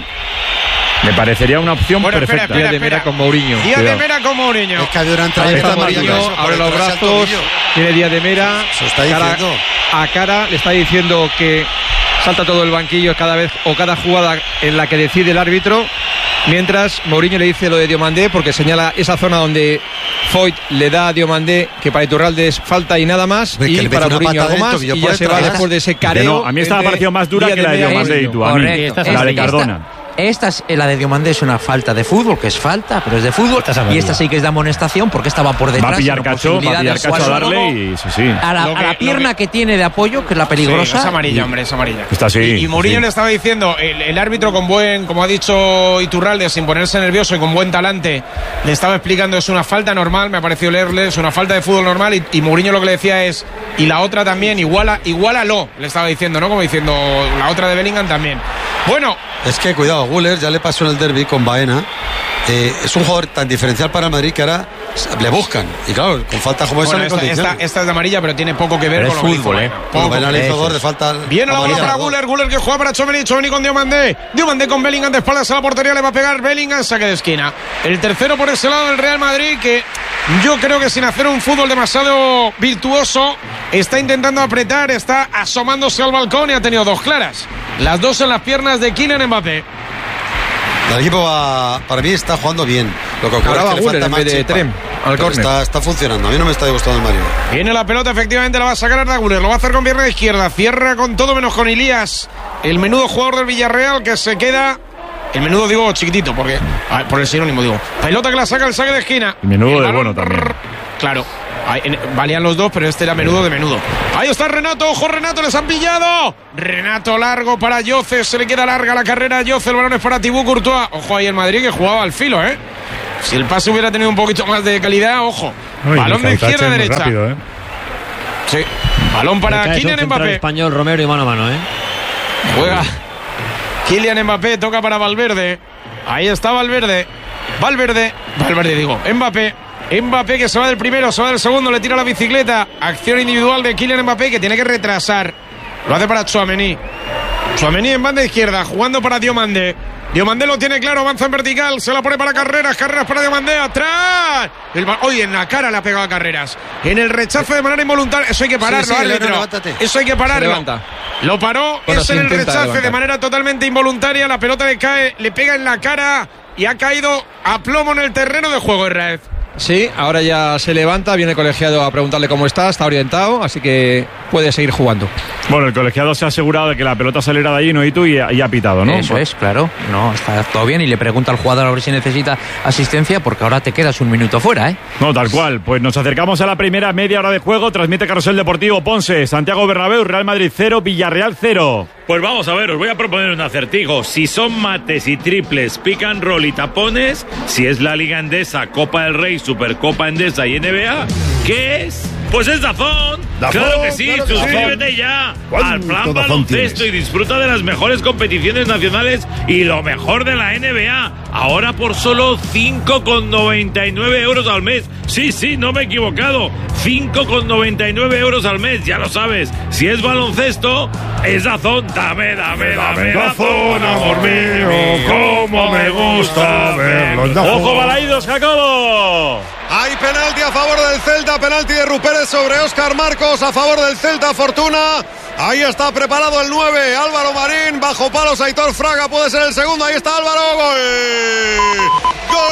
me parecería una opción Bueno, espera, perfecta. espera, Díaz de Mera con Mourinho. Díaz de Cuidado. Mera con Mourinho. Es que había una entrada Ahí de está Mourinho, Mourinho, por abre los detrás del brazos, tobillo. tiene Díaz de Mera, Se está cara diciendo. a cara, le está diciendo que salta todo el banquillo cada vez o cada jugada en la que decide el árbitro, mientras Mourinho le dice lo de Diomandé porque señala esa zona donde Foyt le da a Diomandé que para Iturralde es falta y nada más, Ve que y le mete para una Mourinho patada algo en el más, tobillo y por ya se va detrás. después de ese Que careo. no, a mí esta me ha entre parecido más dura Díaz que la de Mera y Diomandé y tú, a mí. Correcto. Correcto. La de Es que ya Cardona. Esta es, la de Diomandé es una falta de fútbol, que es falta, pero es de fútbol. Esta y esta sí que es de amonestación porque estaba por detrás. Va a pillar Cacho, va a pillar Cacho a darle y sí, sí. A la, a la pierna que, que tiene de apoyo, que es la peligrosa. Sí, es amarilla, hombre, es amarilla. Está así. Y, y Mourinho sí. le estaba diciendo, el, el árbitro con buen, como ha dicho Iturralde, sin ponerse nervioso y con buen talante, le estaba explicando, es una falta normal, me ha parecido leerle, es una falta de fútbol normal, y, y Mourinho lo que le decía es, y la otra también, iguala, igualalo, le estaba diciendo, ¿no? Como diciendo, la otra de Bellingham también. Bueno. Es que, cuidado, Güler ya le pasó en el derbi con Baena. Eh, es un jugador tan diferencial para el Madrid que ahora le buscan. Y claro, con falta como bueno, esa esta, esta, esta es de amarilla, pero tiene poco que ver pero con es lo fútbol, que hizo, eh. Poco Baena le hizo dos de falta. Viene la bola para Güler, Güler que juega para Tchouaméni, Tchouaméni con Diomandé. Diomandé con Bellingham de espaldas a la portería, le va a pegar Bellingham, saque de esquina. El tercero por ese lado del Real Madrid, que yo creo que sin hacer un fútbol demasiado virtuoso, está intentando apretar, está asomándose al balcón y ha tenido dos claras. Las dos en las piernas de Kylian Mbappé. El equipo va, para mí está jugando bien. Lo que ocurre es que le falta más de Trem al córner. Está, está funcionando. A mí no me está gustando el Mario. Viene la pelota, efectivamente la va a sacar Arda Güler. Lo va a hacer con pierna izquierda. Cierra con todo menos con Ilías. El menudo jugador del Villarreal que se queda. El menudo digo chiquitito, porque ah, por el sinónimo digo. Pelota que la saca el saque de esquina. El menudo de bueno también. Claro. Valían los dos, pero este era menudo de menudo. Ahí está Renato, ojo Renato, les han pillado. Renato largo para Yoce, se le queda larga la carrera a Yoce, el balón es para Thibaut Courtois. Ojo ahí el Madrid que jugaba al filo, ¿eh? Si el pase hubiera tenido un poquito más de calidad, ojo. Uy, balón de izquierda a derecha. Rápido, ¿eh? Sí, balón para Kylian Mbappé. Español Romero y mano a mano, ¿eh? Juega Kylian Mbappé, toca para Valverde. Ahí está Valverde. Valverde, Valverde digo, Mbappé. Mbappé que se va del primero, se va del segundo, le tira la bicicleta. Acción individual de Kylian Mbappé que tiene que retrasar. Lo hace para Tchouaméni. Tchouaméni en banda izquierda, jugando para Diomandé. Diomandé lo tiene claro, avanza en vertical, se la pone para Carreras, Carreras para Diomandé, atrás. El ba- Oye, en la cara le ha pegado a Carreras. En el rechazo de manera involuntaria, eso hay que pararlo, sí, sí, árbitro. levántate. Eso hay que pararlo. Lo paró, bueno, es sí, en el intenta rechace levantar. de manera totalmente involuntaria. La pelota le cae, le pega en la cara y ha caído a plomo en el terreno de juego, Herrera. Sí, ahora ya se levanta, viene el colegiado a preguntarle cómo está, está orientado, así que puede seguir jugando. Bueno, el colegiado se ha asegurado de que la pelota saliera de allí, no y tú, y, y ha pitado, ¿no? Eso es, claro. No, está todo bien y le pregunta al jugador a ver si necesita asistencia porque ahora te quedas un minuto fuera, ¿eh? No, tal cual. Pues nos acercamos a la primera media hora de juego. Transmite Carrusel Deportivo Ponce, Santiago Bernabéu, Real Madrid cero, Villarreal cero. Pues vamos a ver, os voy a proponer un acertijo. Si son mates y triples, pick and roll y tapones, si es la Liga Endesa, Copa del Rey, Supercopa Endesa y N B A, ¿qué es? Pues es Dazón. Dazón, Claro que sí, claro que suscríbete sí. ya ¿Cuánto al plan Dazón baloncesto tienes? y disfruta de las mejores competiciones nacionales y lo mejor de la N B A. Ahora por solo cinco con noventa y nueve euros al mes. Sí, sí, no me he equivocado. cinco con noventa y nueve euros al mes, ya lo sabes. Si es baloncesto, es Dazón. Dame, dame, dame Dazón, amor mío, cómo me gusta verlo. ¡Ojo, Balaídos, Jacobo! Hay penalti a favor del Celta, penalti de Rupérez sobre Óscar Marcos, a favor del Celta, Fortuna. Ahí está preparado el nueve, Álvaro Marín, bajo palos Aitor Fraga, puede ser el segundo, ahí está Álvaro, gol. ¡Gol!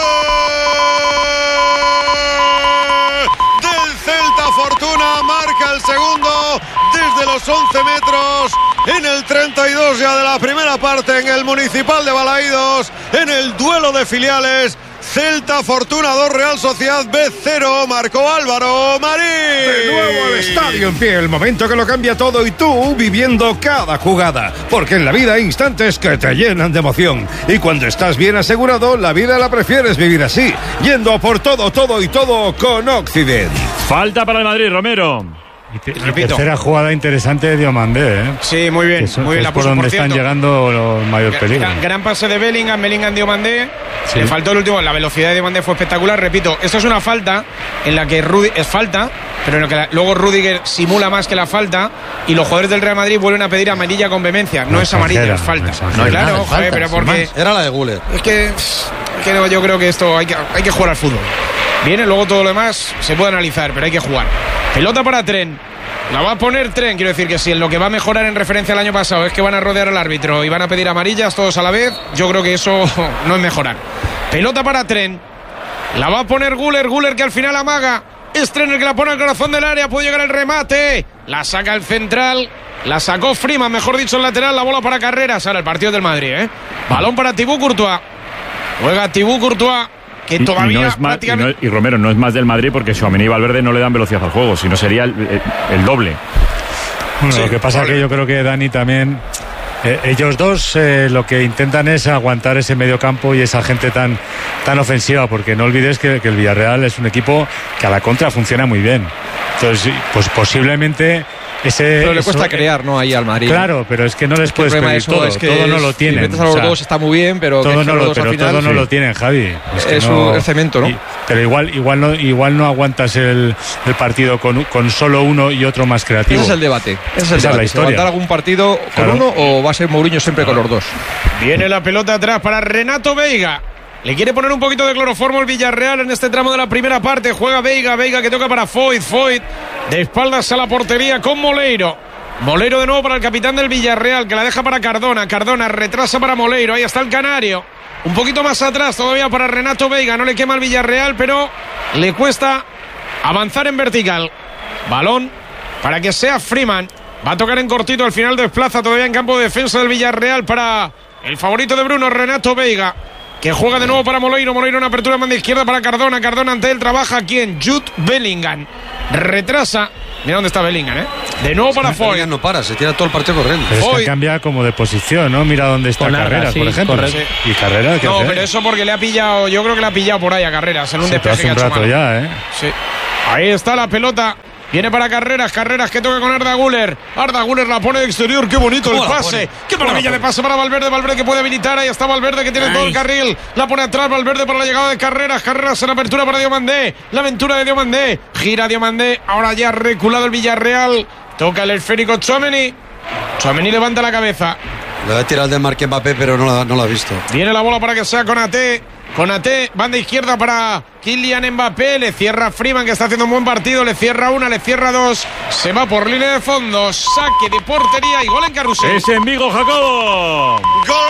Del Celta, Fortuna, marca el segundo desde los once metros, en el treinta y dos ya de la primera parte, en el Municipal de Balaídos, en el duelo de filiales. Celta Fortuna dos, Real Sociedad B cero, marcó Álvaro Marín. De nuevo el estadio en pie, el momento que lo cambia todo y tú viviendo cada jugada. Porque en la vida hay instantes que te llenan de emoción. Y cuando estás bien asegurado, la vida la prefieres vivir así, yendo a por todo, todo y todo con Occident. Falta para el Madrid, Romero. Y te, y tercera jugada interesante de Diomandé, ¿eh? Sí, muy bien, que son, muy bien que la es por puso, donde por están cierto. llegando los mayor peligro. Gran, gran pase de Bellingham, Bellingham Diomandé. Sí. Le faltó el último, la velocidad de Diomandé fue espectacular. Repito, esto es una falta en la que Rudi, es falta, pero en la que la, luego Rudiger simula más que la falta y los jugadores del Real Madrid vuelven a pedir amarilla con vehemencia. No, no es amarilla, es falta. No, claro, nada, joder, falta, pero porque era la de Güler. es que, es que no, yo creo que esto hay que, hay que jugar al fútbol. Viene, luego todo lo demás se puede analizar, pero hay que jugar. Pelota para Tren. La va a poner Tren, quiero decir que si en lo que va a mejorar en referencia al año pasado es que van a rodear al árbitro y van a pedir amarillas todos a la vez, yo creo que eso no es mejorar. Pelota para Tren. La va a poner Güler, Güler que al final amaga. Es Tren el que la pone al corazón del área, puede llegar el remate. La saca el central, la sacó Freeman, mejor dicho el lateral, la bola para Carreras. Ahora el partido del Madrid, ¿eh? Balón para Thibaut Courtois. Juega Thibaut Courtois, que Y, todavía y, no es más, y, prácticamente... no- y Romero, no es más del Madrid porque Tchouaméni y Valverde no le dan velocidad al juego, sino sería el, el- el doble. Bueno, Sí, lo que pasa es que yo creo que Dani también, eh, ellos dos eh, lo que intentan es aguantar ese medio campo y esa gente tan, tan ofensiva, porque no olvides que, que el Villarreal es un equipo que a la contra funciona muy bien. Entonces, pues posiblemente ese... Pero le cuesta eso- crear, ¿no? Ahí al Madrid. Claro, pero es que no les Es que el puedes problema pedir de eso todo, es que todo no es- lo si tienen. metes a los o sea, dos está muy bien, pero que todo es que no los lo, dos al pero final- todo no Sí. lo tienen, Javi. que Es no- un- el cemento, ¿no? y- pero igual, igual no, igual no aguantas el, el partido con, con solo uno y otro más creativo. Ese es el debate. Ese es el Esa es debate. la ¿Se historia. ¿Aguantar algún partido con Claro. uno o va a ser Mourinho siempre con los dos? Viene la pelota atrás para Renato Veiga. Le quiere poner un poquito de cloroformo el Villarreal en este tramo de la primera parte. Juega Veiga, Veiga que toca para Foyt, Foyt de espaldas a la portería con Moleiro. Moleiro de nuevo para el capitán del Villarreal, que la deja para Cardona. Cardona retrasa para Moleiro, ahí está el canario. Un poquito más atrás todavía para Renato Veiga. No le quema el Villarreal, pero le cuesta avanzar en vertical. Balón para que sea Freeman. Va a tocar en cortito, al final desplaza todavía en campo de defensa del Villarreal para el favorito de Bruno, Renato Veiga, que juega de nuevo para Moleiro. Moleiro en apertura en banda izquierda para Cardona. Cardona ante él trabaja quien, Jude Bellingham. Retrasa. Mira dónde está Bellingham, ¿eh? De nuevo para Foyt. Bellingham no para, se tira todo el partido corriendo. Pero es Foyt. que cambia como de posición, ¿no? Mira dónde está Con Arda, Carreras, sí, por ejemplo. correcto. Y Carreras, ¿qué No, hace? pero eso porque le ha pillado, yo creo que le ha pillado por ahí a Carreras en un Sí, pero despeje hace que ha un hecho rato mal. ya, ¿eh? Sí. Ahí está la pelota. Viene para Carreras, Carreras que toca con Arda Güler. Arda Güler la pone de exterior, qué bonito el ¿Cómo la pase. pone? Qué maravilla de pase para Valverde, Valverde que puede habilitar. Ahí está Valverde que tiene todo el carril. La pone atrás Valverde para la llegada de Carreras. Carreras en apertura para Diomandé. La aventura de Diomandé. Gira Diomandé. Ahora ya reculado el Villarreal. Toca el esférico Tchouaméni. Tchouaméni levanta la cabeza. Le va a tirar el de Marque Mbappé, pero no la, no la ha visto. Viene la bola para que sea Konaté. Konaté, banda izquierda para Kylian Mbappé. Le cierra Freeman, que está haciendo un buen partido. Le cierra una, le cierra dos. Se va por línea de fondo. Saque de portería y gol en carrusel. Es en Vigo, Jacobo. ¡Gol!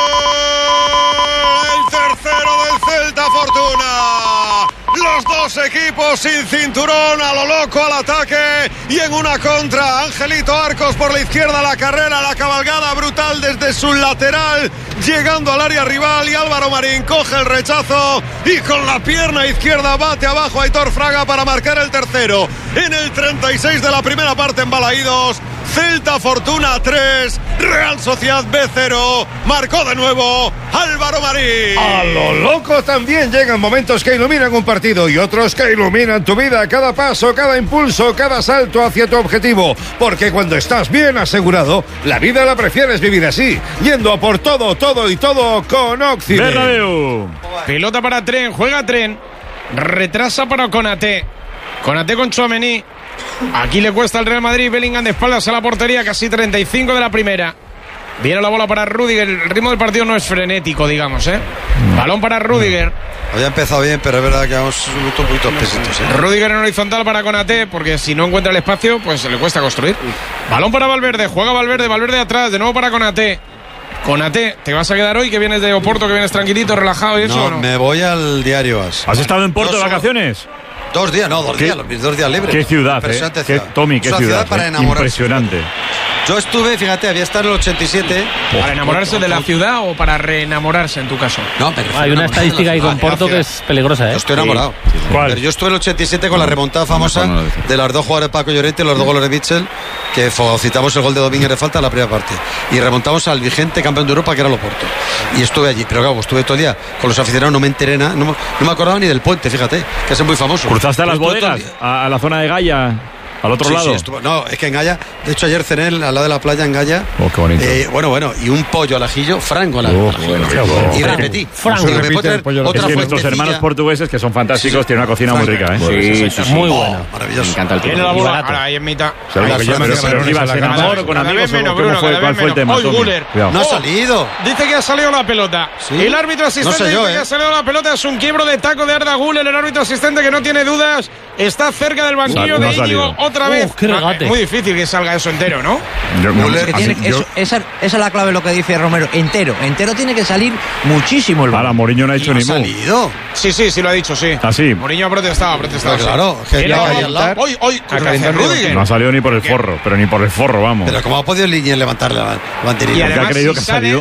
El tercero del Celta Fortuna. Los dos equipos sin cinturón, a lo loco al ataque y en una contra. Angelito Arcos por la izquierda, la carrera, la cabalgada brutal desde su lateral, llegando al área rival, y Álvaro Marín coge el rechazo y con la pierna izquierda bate abajo a Aitor Fraga para marcar el tercero. En el treinta y seis de la primera parte en Balaídos, Celta Fortuna tres, Real Sociedad B cero. Marcó de nuevo Álvaro Marín. A lo loco también llegan momentos que iluminan un partido y otros que iluminan tu vida, cada paso, cada impulso, cada salto hacia tu objetivo. Porque cuando estás bien asegurado, la vida la prefieres vivir así, yendo a por todo, todo y todo con Occident. Bernabéu. Pelota para Tren, juega Tren. Retrasa para Konaté. Konaté con Tchouaméni. Aquí le cuesta al Real Madrid. Bellingham de espaldas a la portería, casi treinta y cinco de la primera. Viene la bola para Rüdiger. El ritmo del partido no es frenético, digamos, ¿eh? Balón para Rüdiger. Había empezado bien, pero es verdad que vamos un poquito pesitos, ¿eh? Rüdiger en horizontal para Konaté, porque si no encuentra el espacio, pues le cuesta construir. Balón para Valverde, juega Valverde, Valverde atrás, de nuevo para Konaté. Konaté, ¿te vas a quedar hoy que vienes de Oporto, que vienes tranquilito, relajado y eso No, o no? me voy al diario As. ¿Has estado en Porto No, de solo- vacaciones? Dos días, no, dos ¿Qué- días, los dos días libres. Qué ciudad, ¿eh? Impresionante Qué, ciudad. Tommy, qué Es una ciudad. ciudad para ¿eh? enamorarse. Impresionante. Yo estuve, fíjate, había estado en el ochenta y siete. ¿Para enamorarse de la ciudad o para reenamorarse en tu caso? No, pero Hay una estadística ahí con Porto que es peligrosa, ¿eh? Yo estoy enamorado. ¿Cuál? Pero yo estuve en el ochenta y siete con la remontada famosa de los dos jugadores de Paco Llorente y los dos goles de Mitchell, que citamos el gol de Domínguez de falta en la primera parte. Y remontamos al vigente campeón de Europa, que era el Oporto. Y estuve allí. Pero claro, estuve todo el día con los aficionados, no me enteré nada. No, me- no me acordaba ni del puente, fíjate, que es muy famoso. ¿Cruzaste a las Estuve todo el bodegas? día. A, a la zona de Gaia, al otro Sí, lado. sí, estuvo- no, es que en Gaya, de hecho ayer cené al lado de la playa en Gaya. Oh, qué bonito. Eh, bueno, bueno, y un pollo al ajillo, franco al Oh, ajillo. bueno, qué bueno. Y Franco. repetí. Franco. Digo, ¿me Repite puedo traer el pollo al otra Es que nuestros fuentecilla? hermanos portugueses, que son fantásticos, Sí. tienen una cocina muy rica, ¿eh? Sí, sí, sí. Muy Oh, bueno. maravilloso. Me encanta el Tiene tipo. la Y bola, barato. ahora ahí en mitad. O sea, Ay, lo que sí, llaman- sí, sí, pero sí, ibas sí, en sí, amor sí, o con cada amigos, vez menos, o cómo Bruno, fue, cada ¿cuál vez fue el tema? menos. Hoy Tommy? Güler. Cuidado. No ha Oh, salido. Dice que ha salido la pelota. Sí. El árbitro asistente No sé yo, dice que ¿eh? ha salido la pelota. Es un quiebro de taco de Arda Güler. El árbitro asistente, que no tiene dudas, está cerca del banquillo Sal- no de ha salido. Íñigo otra vez. Uf, qué Ah, regate. es muy difícil que salga eso entero, ¿no? Yo- no, Es que así- tiene- yo- eso- esa, esa es la clave de lo que dice Romero. Entero, entero tiene que salir muchísimo el Ahora, balón. Mourinho no ha hecho No ni ha mu. salido. Sí, sí, sí, sí lo ha dicho, sí. ¿Ah, sí? Mourinho ha protestado, ha protestado. Pero sí. claro, que Tiene ya la hay bola. al lado. Hoy, hoy, ¿qué hace calentar Rüdiger? No ha salido ni por el forro, pero ni por el forro, vamos. Pero ¿cómo ha podido Liñe levantar la banderilla? Y Porque ha además, creído si que ha sale, salido.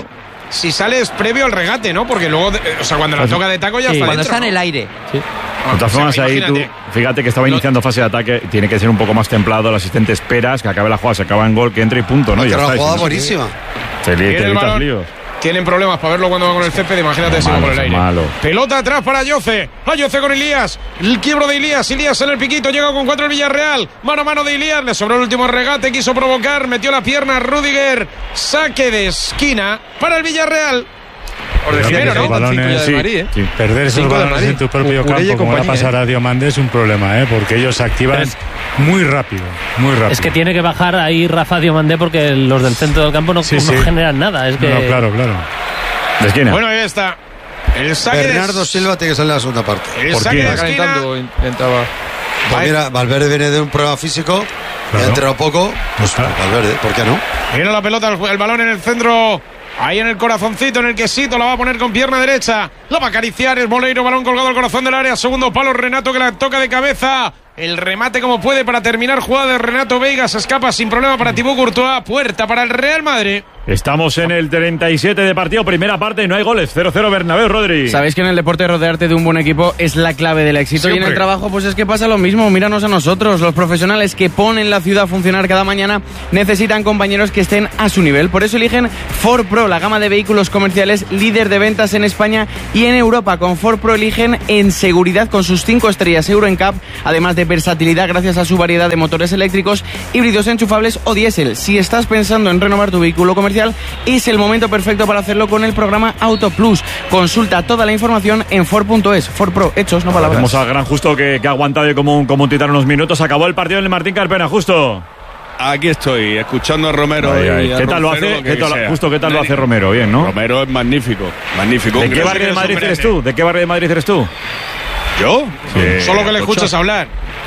si sales previo al regate, ¿no? Porque luego, o sea, cuando la toca de taco ya sí, está cuando dentro, está en ¿no? el aire. Sí. De todas formas, o sea, ahí tú, fíjate que estaba iniciando fase de ataque, tiene que ser un poco más templado, el asistente esperas que acabe la jugada, se acaba en gol, que entre y punto, ¿no? Pero Ya una está, jugada si no, buenísima. Te, te el evitas balón. líos. Tienen problemas para verlo cuando va con el césped, imagínate No, si va malo, por el aire. malo. Pelota atrás para Ayoce. Ayoce con Elías. El quiebro de Elías. Elías en el piquito. Llega con cuatro el Villarreal. Mano a mano de Elías. Le sobró el último regate. Quiso provocar. Metió la pierna Rüdiger. Saque de esquina para el Villarreal. Por Pero primero, esos ¿no? balones, Sí, Madrid, ¿eh? sí. perder esos Cinco de balones Madrid. en tu propio Urella y campo, como le ha compañía, pasado a Diomandé, es un problema, ¿eh? Porque ellos se activan Es- muy rápido, muy rápido. Es que tiene que bajar ahí Rafa Diomandé porque los del centro del campo no, Sí, no sí. generan nada. Es que No, claro, claro. De esquina. Bueno, ahí está. El saque Bernardo de, Silva tiene que salir en la segunda parte. el ¿Por saque qué? de Está esquina. calentando, intentaba. Pues mira, Valverde viene de un problema físico, Claro. ha entrenado poco, pues Claro. Valverde, ¿por qué no? Viene la pelota, el, el balón en el centro. Ahí en el corazoncito, en el quesito, la va a poner con pierna derecha. La va a acariciar el Moleiro, balón colgado al corazón del área. Segundo palo, Renato que la toca de cabeza. El remate como puede para terminar jugada de Renato Veiga. Se escapa sin problema para Thibaut Courtois. Puerta para el Real Madrid. Estamos en el treinta y siete de partido, primera parte, no hay goles. cero cero Bernabéu, Rodri. Sabéis que en el deporte rodearte de un buen equipo es la clave del éxito. Siempre. Y en el trabajo pues es que pasa lo mismo. Míranos a nosotros, los profesionales que ponen la ciudad a funcionar cada mañana necesitan compañeros que estén a su nivel. Por eso eligen Ford Pro, la gama de vehículos comerciales líder de ventas en España y en Europa. Con Ford Pro eligen en seguridad con sus cinco estrellas Euro N C A P, además de versatilidad gracias a su variedad de motores eléctricos, híbridos enchufables o diésel. Si estás pensando en renovar tu vehículo comercial, es el momento perfecto para hacerlo con el programa Auto Plus. Consulta toda la información en Ford punto es. Ford Pro, hechos, no palabras. Vamos al gran Justo que, que ha aguantado y como un, como un titán unos minutos. Acabó el partido en el Martín Carpena, Justo. Aquí estoy, escuchando a Romero. Ay, ay. y a ¿Qué tal lo Roncero, hace? que ¿Qué tal- sea. Justo, ¿qué tal lo hace Romero? Bien, ¿no? Romero es magnífico, magnífico. ¿De Un qué gran- barrio de Madrid hombre. eres tú? ¿De qué barrio de Madrid eres tú? ¿Yo? Sí. Solo que le Atocha. escuches hablar.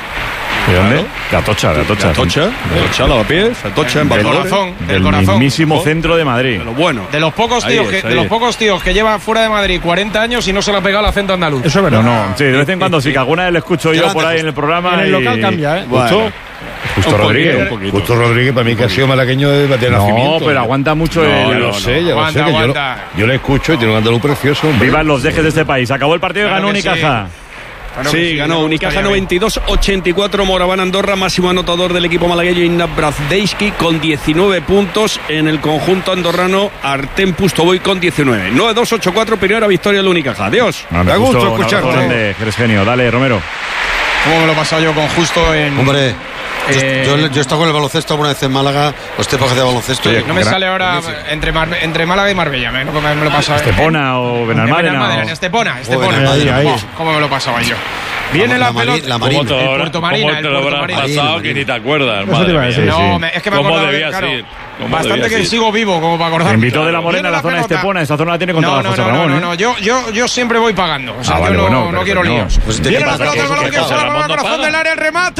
¿De dónde? De Atocha, de Atocha. Atocha, Atocha, Lavapiés, Atocha en Del Valladolid. corazón, del Del corazón. mismísimo centro de Madrid. De lo bueno. De los pocos Ahí tíos es, que ahí de los es. pocos tíos que lleva fuera de Madrid cuarenta años y no se le ha pegado el acento andaluz. Eso es No, verdad. no, sí, de vez en cuando sí, que alguna vez le escucho yo por ahí en el programa. En el y- local cambia, ¿eh? Bueno. Justo, Justo Un Rodríguez. poquito, un poquito. Justo Rodríguez, para mí que ha sido malagueño de, de No, nacimiento. pero aguanta mucho No, el. Ya lo no, sé, ya Aguanta, lo sé. Que yo, lo, aguanta. yo le escucho y tiene un andaluz precioso. hombre. Vivan los dejes de este país. Acabó el partido y Claro ganó que sí. Unicaja. Claro Sí, que sí, ganó me Unicaja gustaría noventa y dos ochenta y cuatro, Moraván Andorra, máximo anotador del equipo malagueño Ignat Brazdeski con diecinueve puntos. En el conjunto andorrano, Artem Pustovoy con diecinueve. nueve dos ocho cuatro, primera victoria del Unicaja. Adiós. Bueno, me Da gusto gustó, un abrazo escucharte. grande, eres genio. Dale, Romero. ¿Cómo me lo he pasado yo con Justo en. Hombre, yo, Eh, yo, yo he estado con el baloncesto alguna vez en Málaga, los tiempos de baloncesto. Oye, y- No me Gra- sale ahora entre, Mar- entre Málaga y Marbella, me, me, me lo he pasado. Estepona o En Benalmádena. Benalmádena, o- en Estepona, Joder, Estepona. ahí, ahí. Buah, ¿Cómo me lo pasaba yo? Viene la, la Mari- pelota. la ¿Cómo Marina. te, El habrá- Puerto cómo Marina, te el lo Puerto habrás Marina. pasado Marina. que ni te acuerdas? Eso Madre te iba a mía. decir. Sí, No, sí. me- es que me ¿Cómo acordaba, debía claro, ser? ¿Cómo bastante debía que ser? sigo vivo como para acordarme. Invitó de la Morena Viene a la zona de pelota. Estepona. Esta zona la tiene controlada No, no, José no, Ramón. no, ¿eh? no, yo, yo, yo siempre voy pagando. O sea, Ah, yo vale, no, bueno, no pero quiero que no. líos. Pues te Viene la pasa pelota, que el balón eso que que se la José va al Ramón no corazón paga. del área, el remate.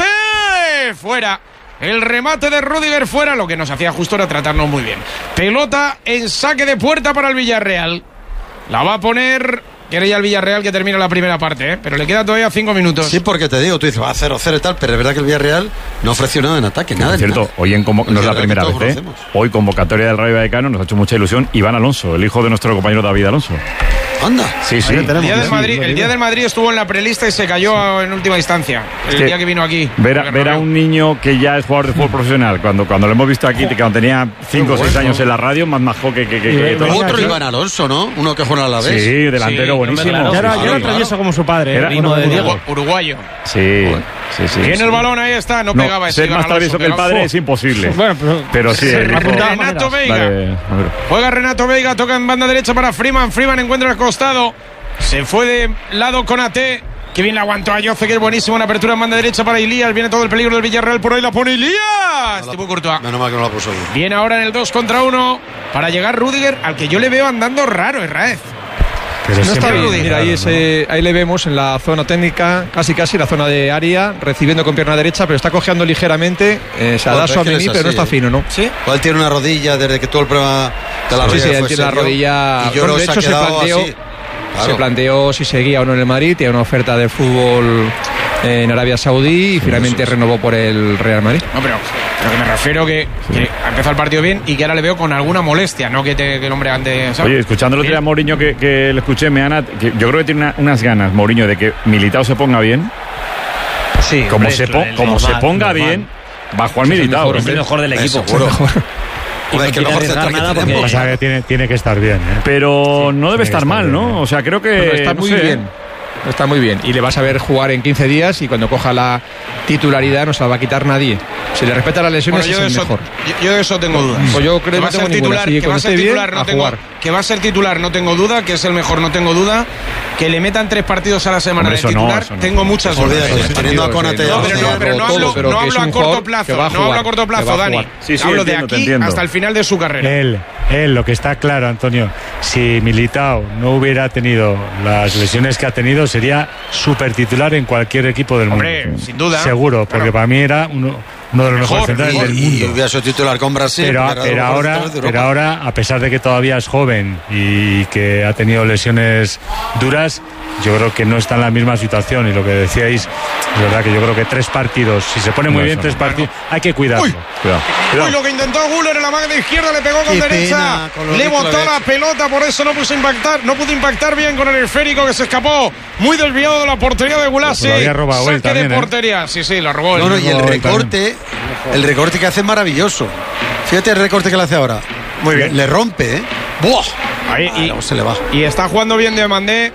Fuera. El remate de Rüdiger fuera. Lo que nos hacía justo era tratarnos muy bien. Pelota en saque de puerta para el Villarreal. La va a poner. Quiere ya el Villarreal que termina la primera parte, ¿eh? Pero le queda todavía cinco minutos. Sí, porque te digo, tú dices, va a cero cero y tal, pero es verdad que el Villarreal no ofreció nada en ataque, nada. Es cierto, nada. hoy en convo- El no es la Villarreal primera que todos vez, ¿eh? conocemos. Hoy convocatoria del Rayo Vallecano nos ha hecho mucha ilusión. Iván Alonso, el hijo de nuestro compañero David Alonso. Anda. Sí, sí. El día, del Sí, Madrid, lo el digo. día del Madrid estuvo en la prelista y se cayó en última instancia. El que día que vino aquí. Ver a, Al ver a Bernabéu. un niño que ya es jugador de fútbol profesional, cuando, cuando lo hemos visto aquí, que cuando tenía cinco o seis bueno. años en la radio, más majo que, que, que, Y que ve- todo. venga, Otro sí. Iván Alonso, ¿no? Uno que juega a la vez. Sí, delantero Sí, buenísimo. claro. Ya era, ya era Claro, travieso como su padre. Era- ¿eh? Primo Bueno, de bueno. Diego. Uruguayo. Sí, sí, sí. Tiene sí. el balón, ahí está, no, No, pegaba ese ser Iván más travieso Alonso, que el pegaba. padre ¡Jo! es imposible. Bueno, pero, Pero sí, el hijo. apuntaba Renato maneras. Veiga. Vale, a ver. Juega Renato Veiga, toca en banda derecha para Freeman. Freeman encuentra el costado. Se fue de lado con A T. Que bien la aguantó a Yoce, que es buenísimo. Una apertura en banda derecha para Ilías. Viene todo el peligro del Villarreal. Por ahí la pone Ilías. Thibaut Courtois. Menos mal que no la puso bien. Viene ahora en el dos contra uno para llegar Rüdiger, al que yo le veo andando raro, Israez. Pero No está siempre- bien. Mira, ahí, claro, ese, ahí le vemos en la zona técnica, casi casi la zona de área, recibiendo con pierna derecha, pero está cojeando ligeramente. Eh, se Joder, da es que suave, él es pero no así, está ¿eh? fino, ¿no? Sí. Él tiene una rodilla desde que tuvo el problema de la Sí, rodilla. sí, que él fue tiene la serio, rodilla- Y yo bueno, creo de que hecho, se ha quedado planteó- así. Claro. Se planteó si seguía o no en el Madrid, tenía una oferta de fútbol en Arabia Saudí y finalmente renovó por el Real Madrid. No, pero Pero que me refiero que, que ha empezado el partido bien y que ahora le veo con alguna molestia, no que, te, que el hombre ande... ¿sabes? Oye, escuchando el otro día a Mourinho que, que le escuché, me han, que yo creo que tiene una, unas ganas, Mourinho, de que Militao se ponga bien. Sí, como hombre, se, po, el, como normal, se ponga normal. bien, va a jugar Militao. Es el mejor del equipo. Seguro. Y no Es que quiere mejor arriesgar central que nada tenemos. porque... O sea, que tiene, tiene que estar bien. ¿eh? Pero Sí, no debe tiene que estar mal, bien, ¿no? ¿eh? O sea, creo que... Pero está no muy sé. bien. Está muy bien. Y le vas a ver jugar en quince días y cuando coja la titularidad no se la va a quitar nadie. Si le respeta las lesiones Bueno, yo, de es el eso, mejor. yo, yo de eso tengo dudas. Pues yo creo que va a que no ser tengo ninguna. titular, Sí, que va a cuando ser esté bien, titular, no a tengo, jugar. que va a ser titular, no tengo duda, que es el mejor, no tengo duda, que le metan tres partidos a la semana Hombre, de eso no, titular, eso no. tengo muchas dudas. Olvídate, teniendo a Konate No, pero no, pero no todo, hablo, pero no que es hablo a un corto jugador plazo, que va a no hablo a jugar, corto que plazo, va a Dani. jugar. Sí, sí, hablo entiendo, de te aquí entiendo. hasta el final de su carrera. Él, él, lo que está claro, Antonio, si Militao no hubiera tenido las lesiones que ha tenido, sería súper titular en cualquier equipo del Hombre, mundo. sin duda. Seguro, porque Claro. para mí era uno, uno de los Mejor, mejores centrales Y, del y mundo. hubiera sido titular con Brasil. Pero, porque era de pero los mejores ahora, centrales de pero Europa. ahora, a pesar de que todavía es joven y que ha tenido lesiones duras, yo creo que no está en la misma situación. Y lo que decíais, es verdad que yo creo que tres partidos, si se pone muy No, bien eso tres no. partidos, hay que cuidarlo. Uy. Cuidado. Uy, lo que intentó Guller en la mano de izquierda, le pegó con Qué derecha, pena, con lo le rico botó lo la ves. pelota, por eso no pudo impactar, no pudo impactar bien con el esférico que se escapó, muy desviado de la portería de Gulasi. Pues lo había robado él Saque también, de ¿eh? portería, sí, sí, lo robó él. No, no, y el No, recorte, el recorte que hace es maravilloso. Fíjate el recorte que le hace ahora. Muy bien. Le rompe, ¿eh? ¡Buah! Ahí, Ah, y, luego se le va. y está jugando bien Diomandé,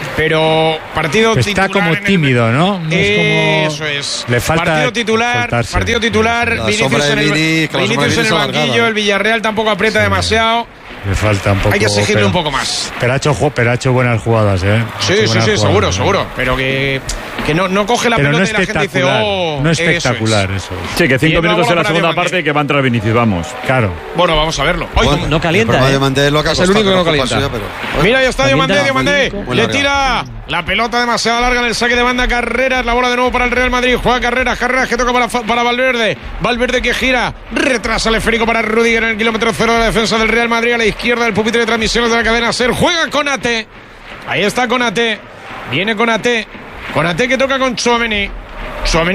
pero partido Está titular como en el- tímido, ¿no? No es como- Eso es. Le falta partido titular, soltarse. partido titular, La Vinicius sombra de en el, Vini, que la sombra de Vinicius Vini en el es alargada, banquillo, ¿no? el Villarreal tampoco aprieta demasiado. Le falta un poco. Hay que exigirle pero- un poco más. Pero ha hecho, ju- pero ha hecho buenas jugadas, ¿eh? Ha Sí, hecho sí, buenas sí, jugadas, seguro, ¿no? seguro. Pero que, que no, no coge la Pero no pelota y la gente dice, espectacular. oh, no eso es. espectacular, eso es. Sí, que cinco Y una minutos bola en la para segunda Diomandé. parte y que va a entrar Vinicius, vamos. Claro. Bueno, vamos a verlo. Ay, Bueno, no calienta, el problema ¿eh? de Mandé es lo que ha Es el costado, único que no culpa calienta. suya, pero- mira, ya está Diomandé, Calienta. Diomandé. Muy Le larga. tira la pelota demasiado larga en el saque de banda. Carreras, la bola de nuevo para el Real Madrid. Juega Carreras, Carreras que toca para, para Valverde. Valverde que gira, retrasa el esférico para Rudiger en el kilómetro cero de la defensa del Real Madrid. A la izquierda del pupitre de transmisiones de la cadena SER. Juega Konate. Ahí está Konate. Viene Konate. Konate que toca con Tchouaméni. Tchouaméni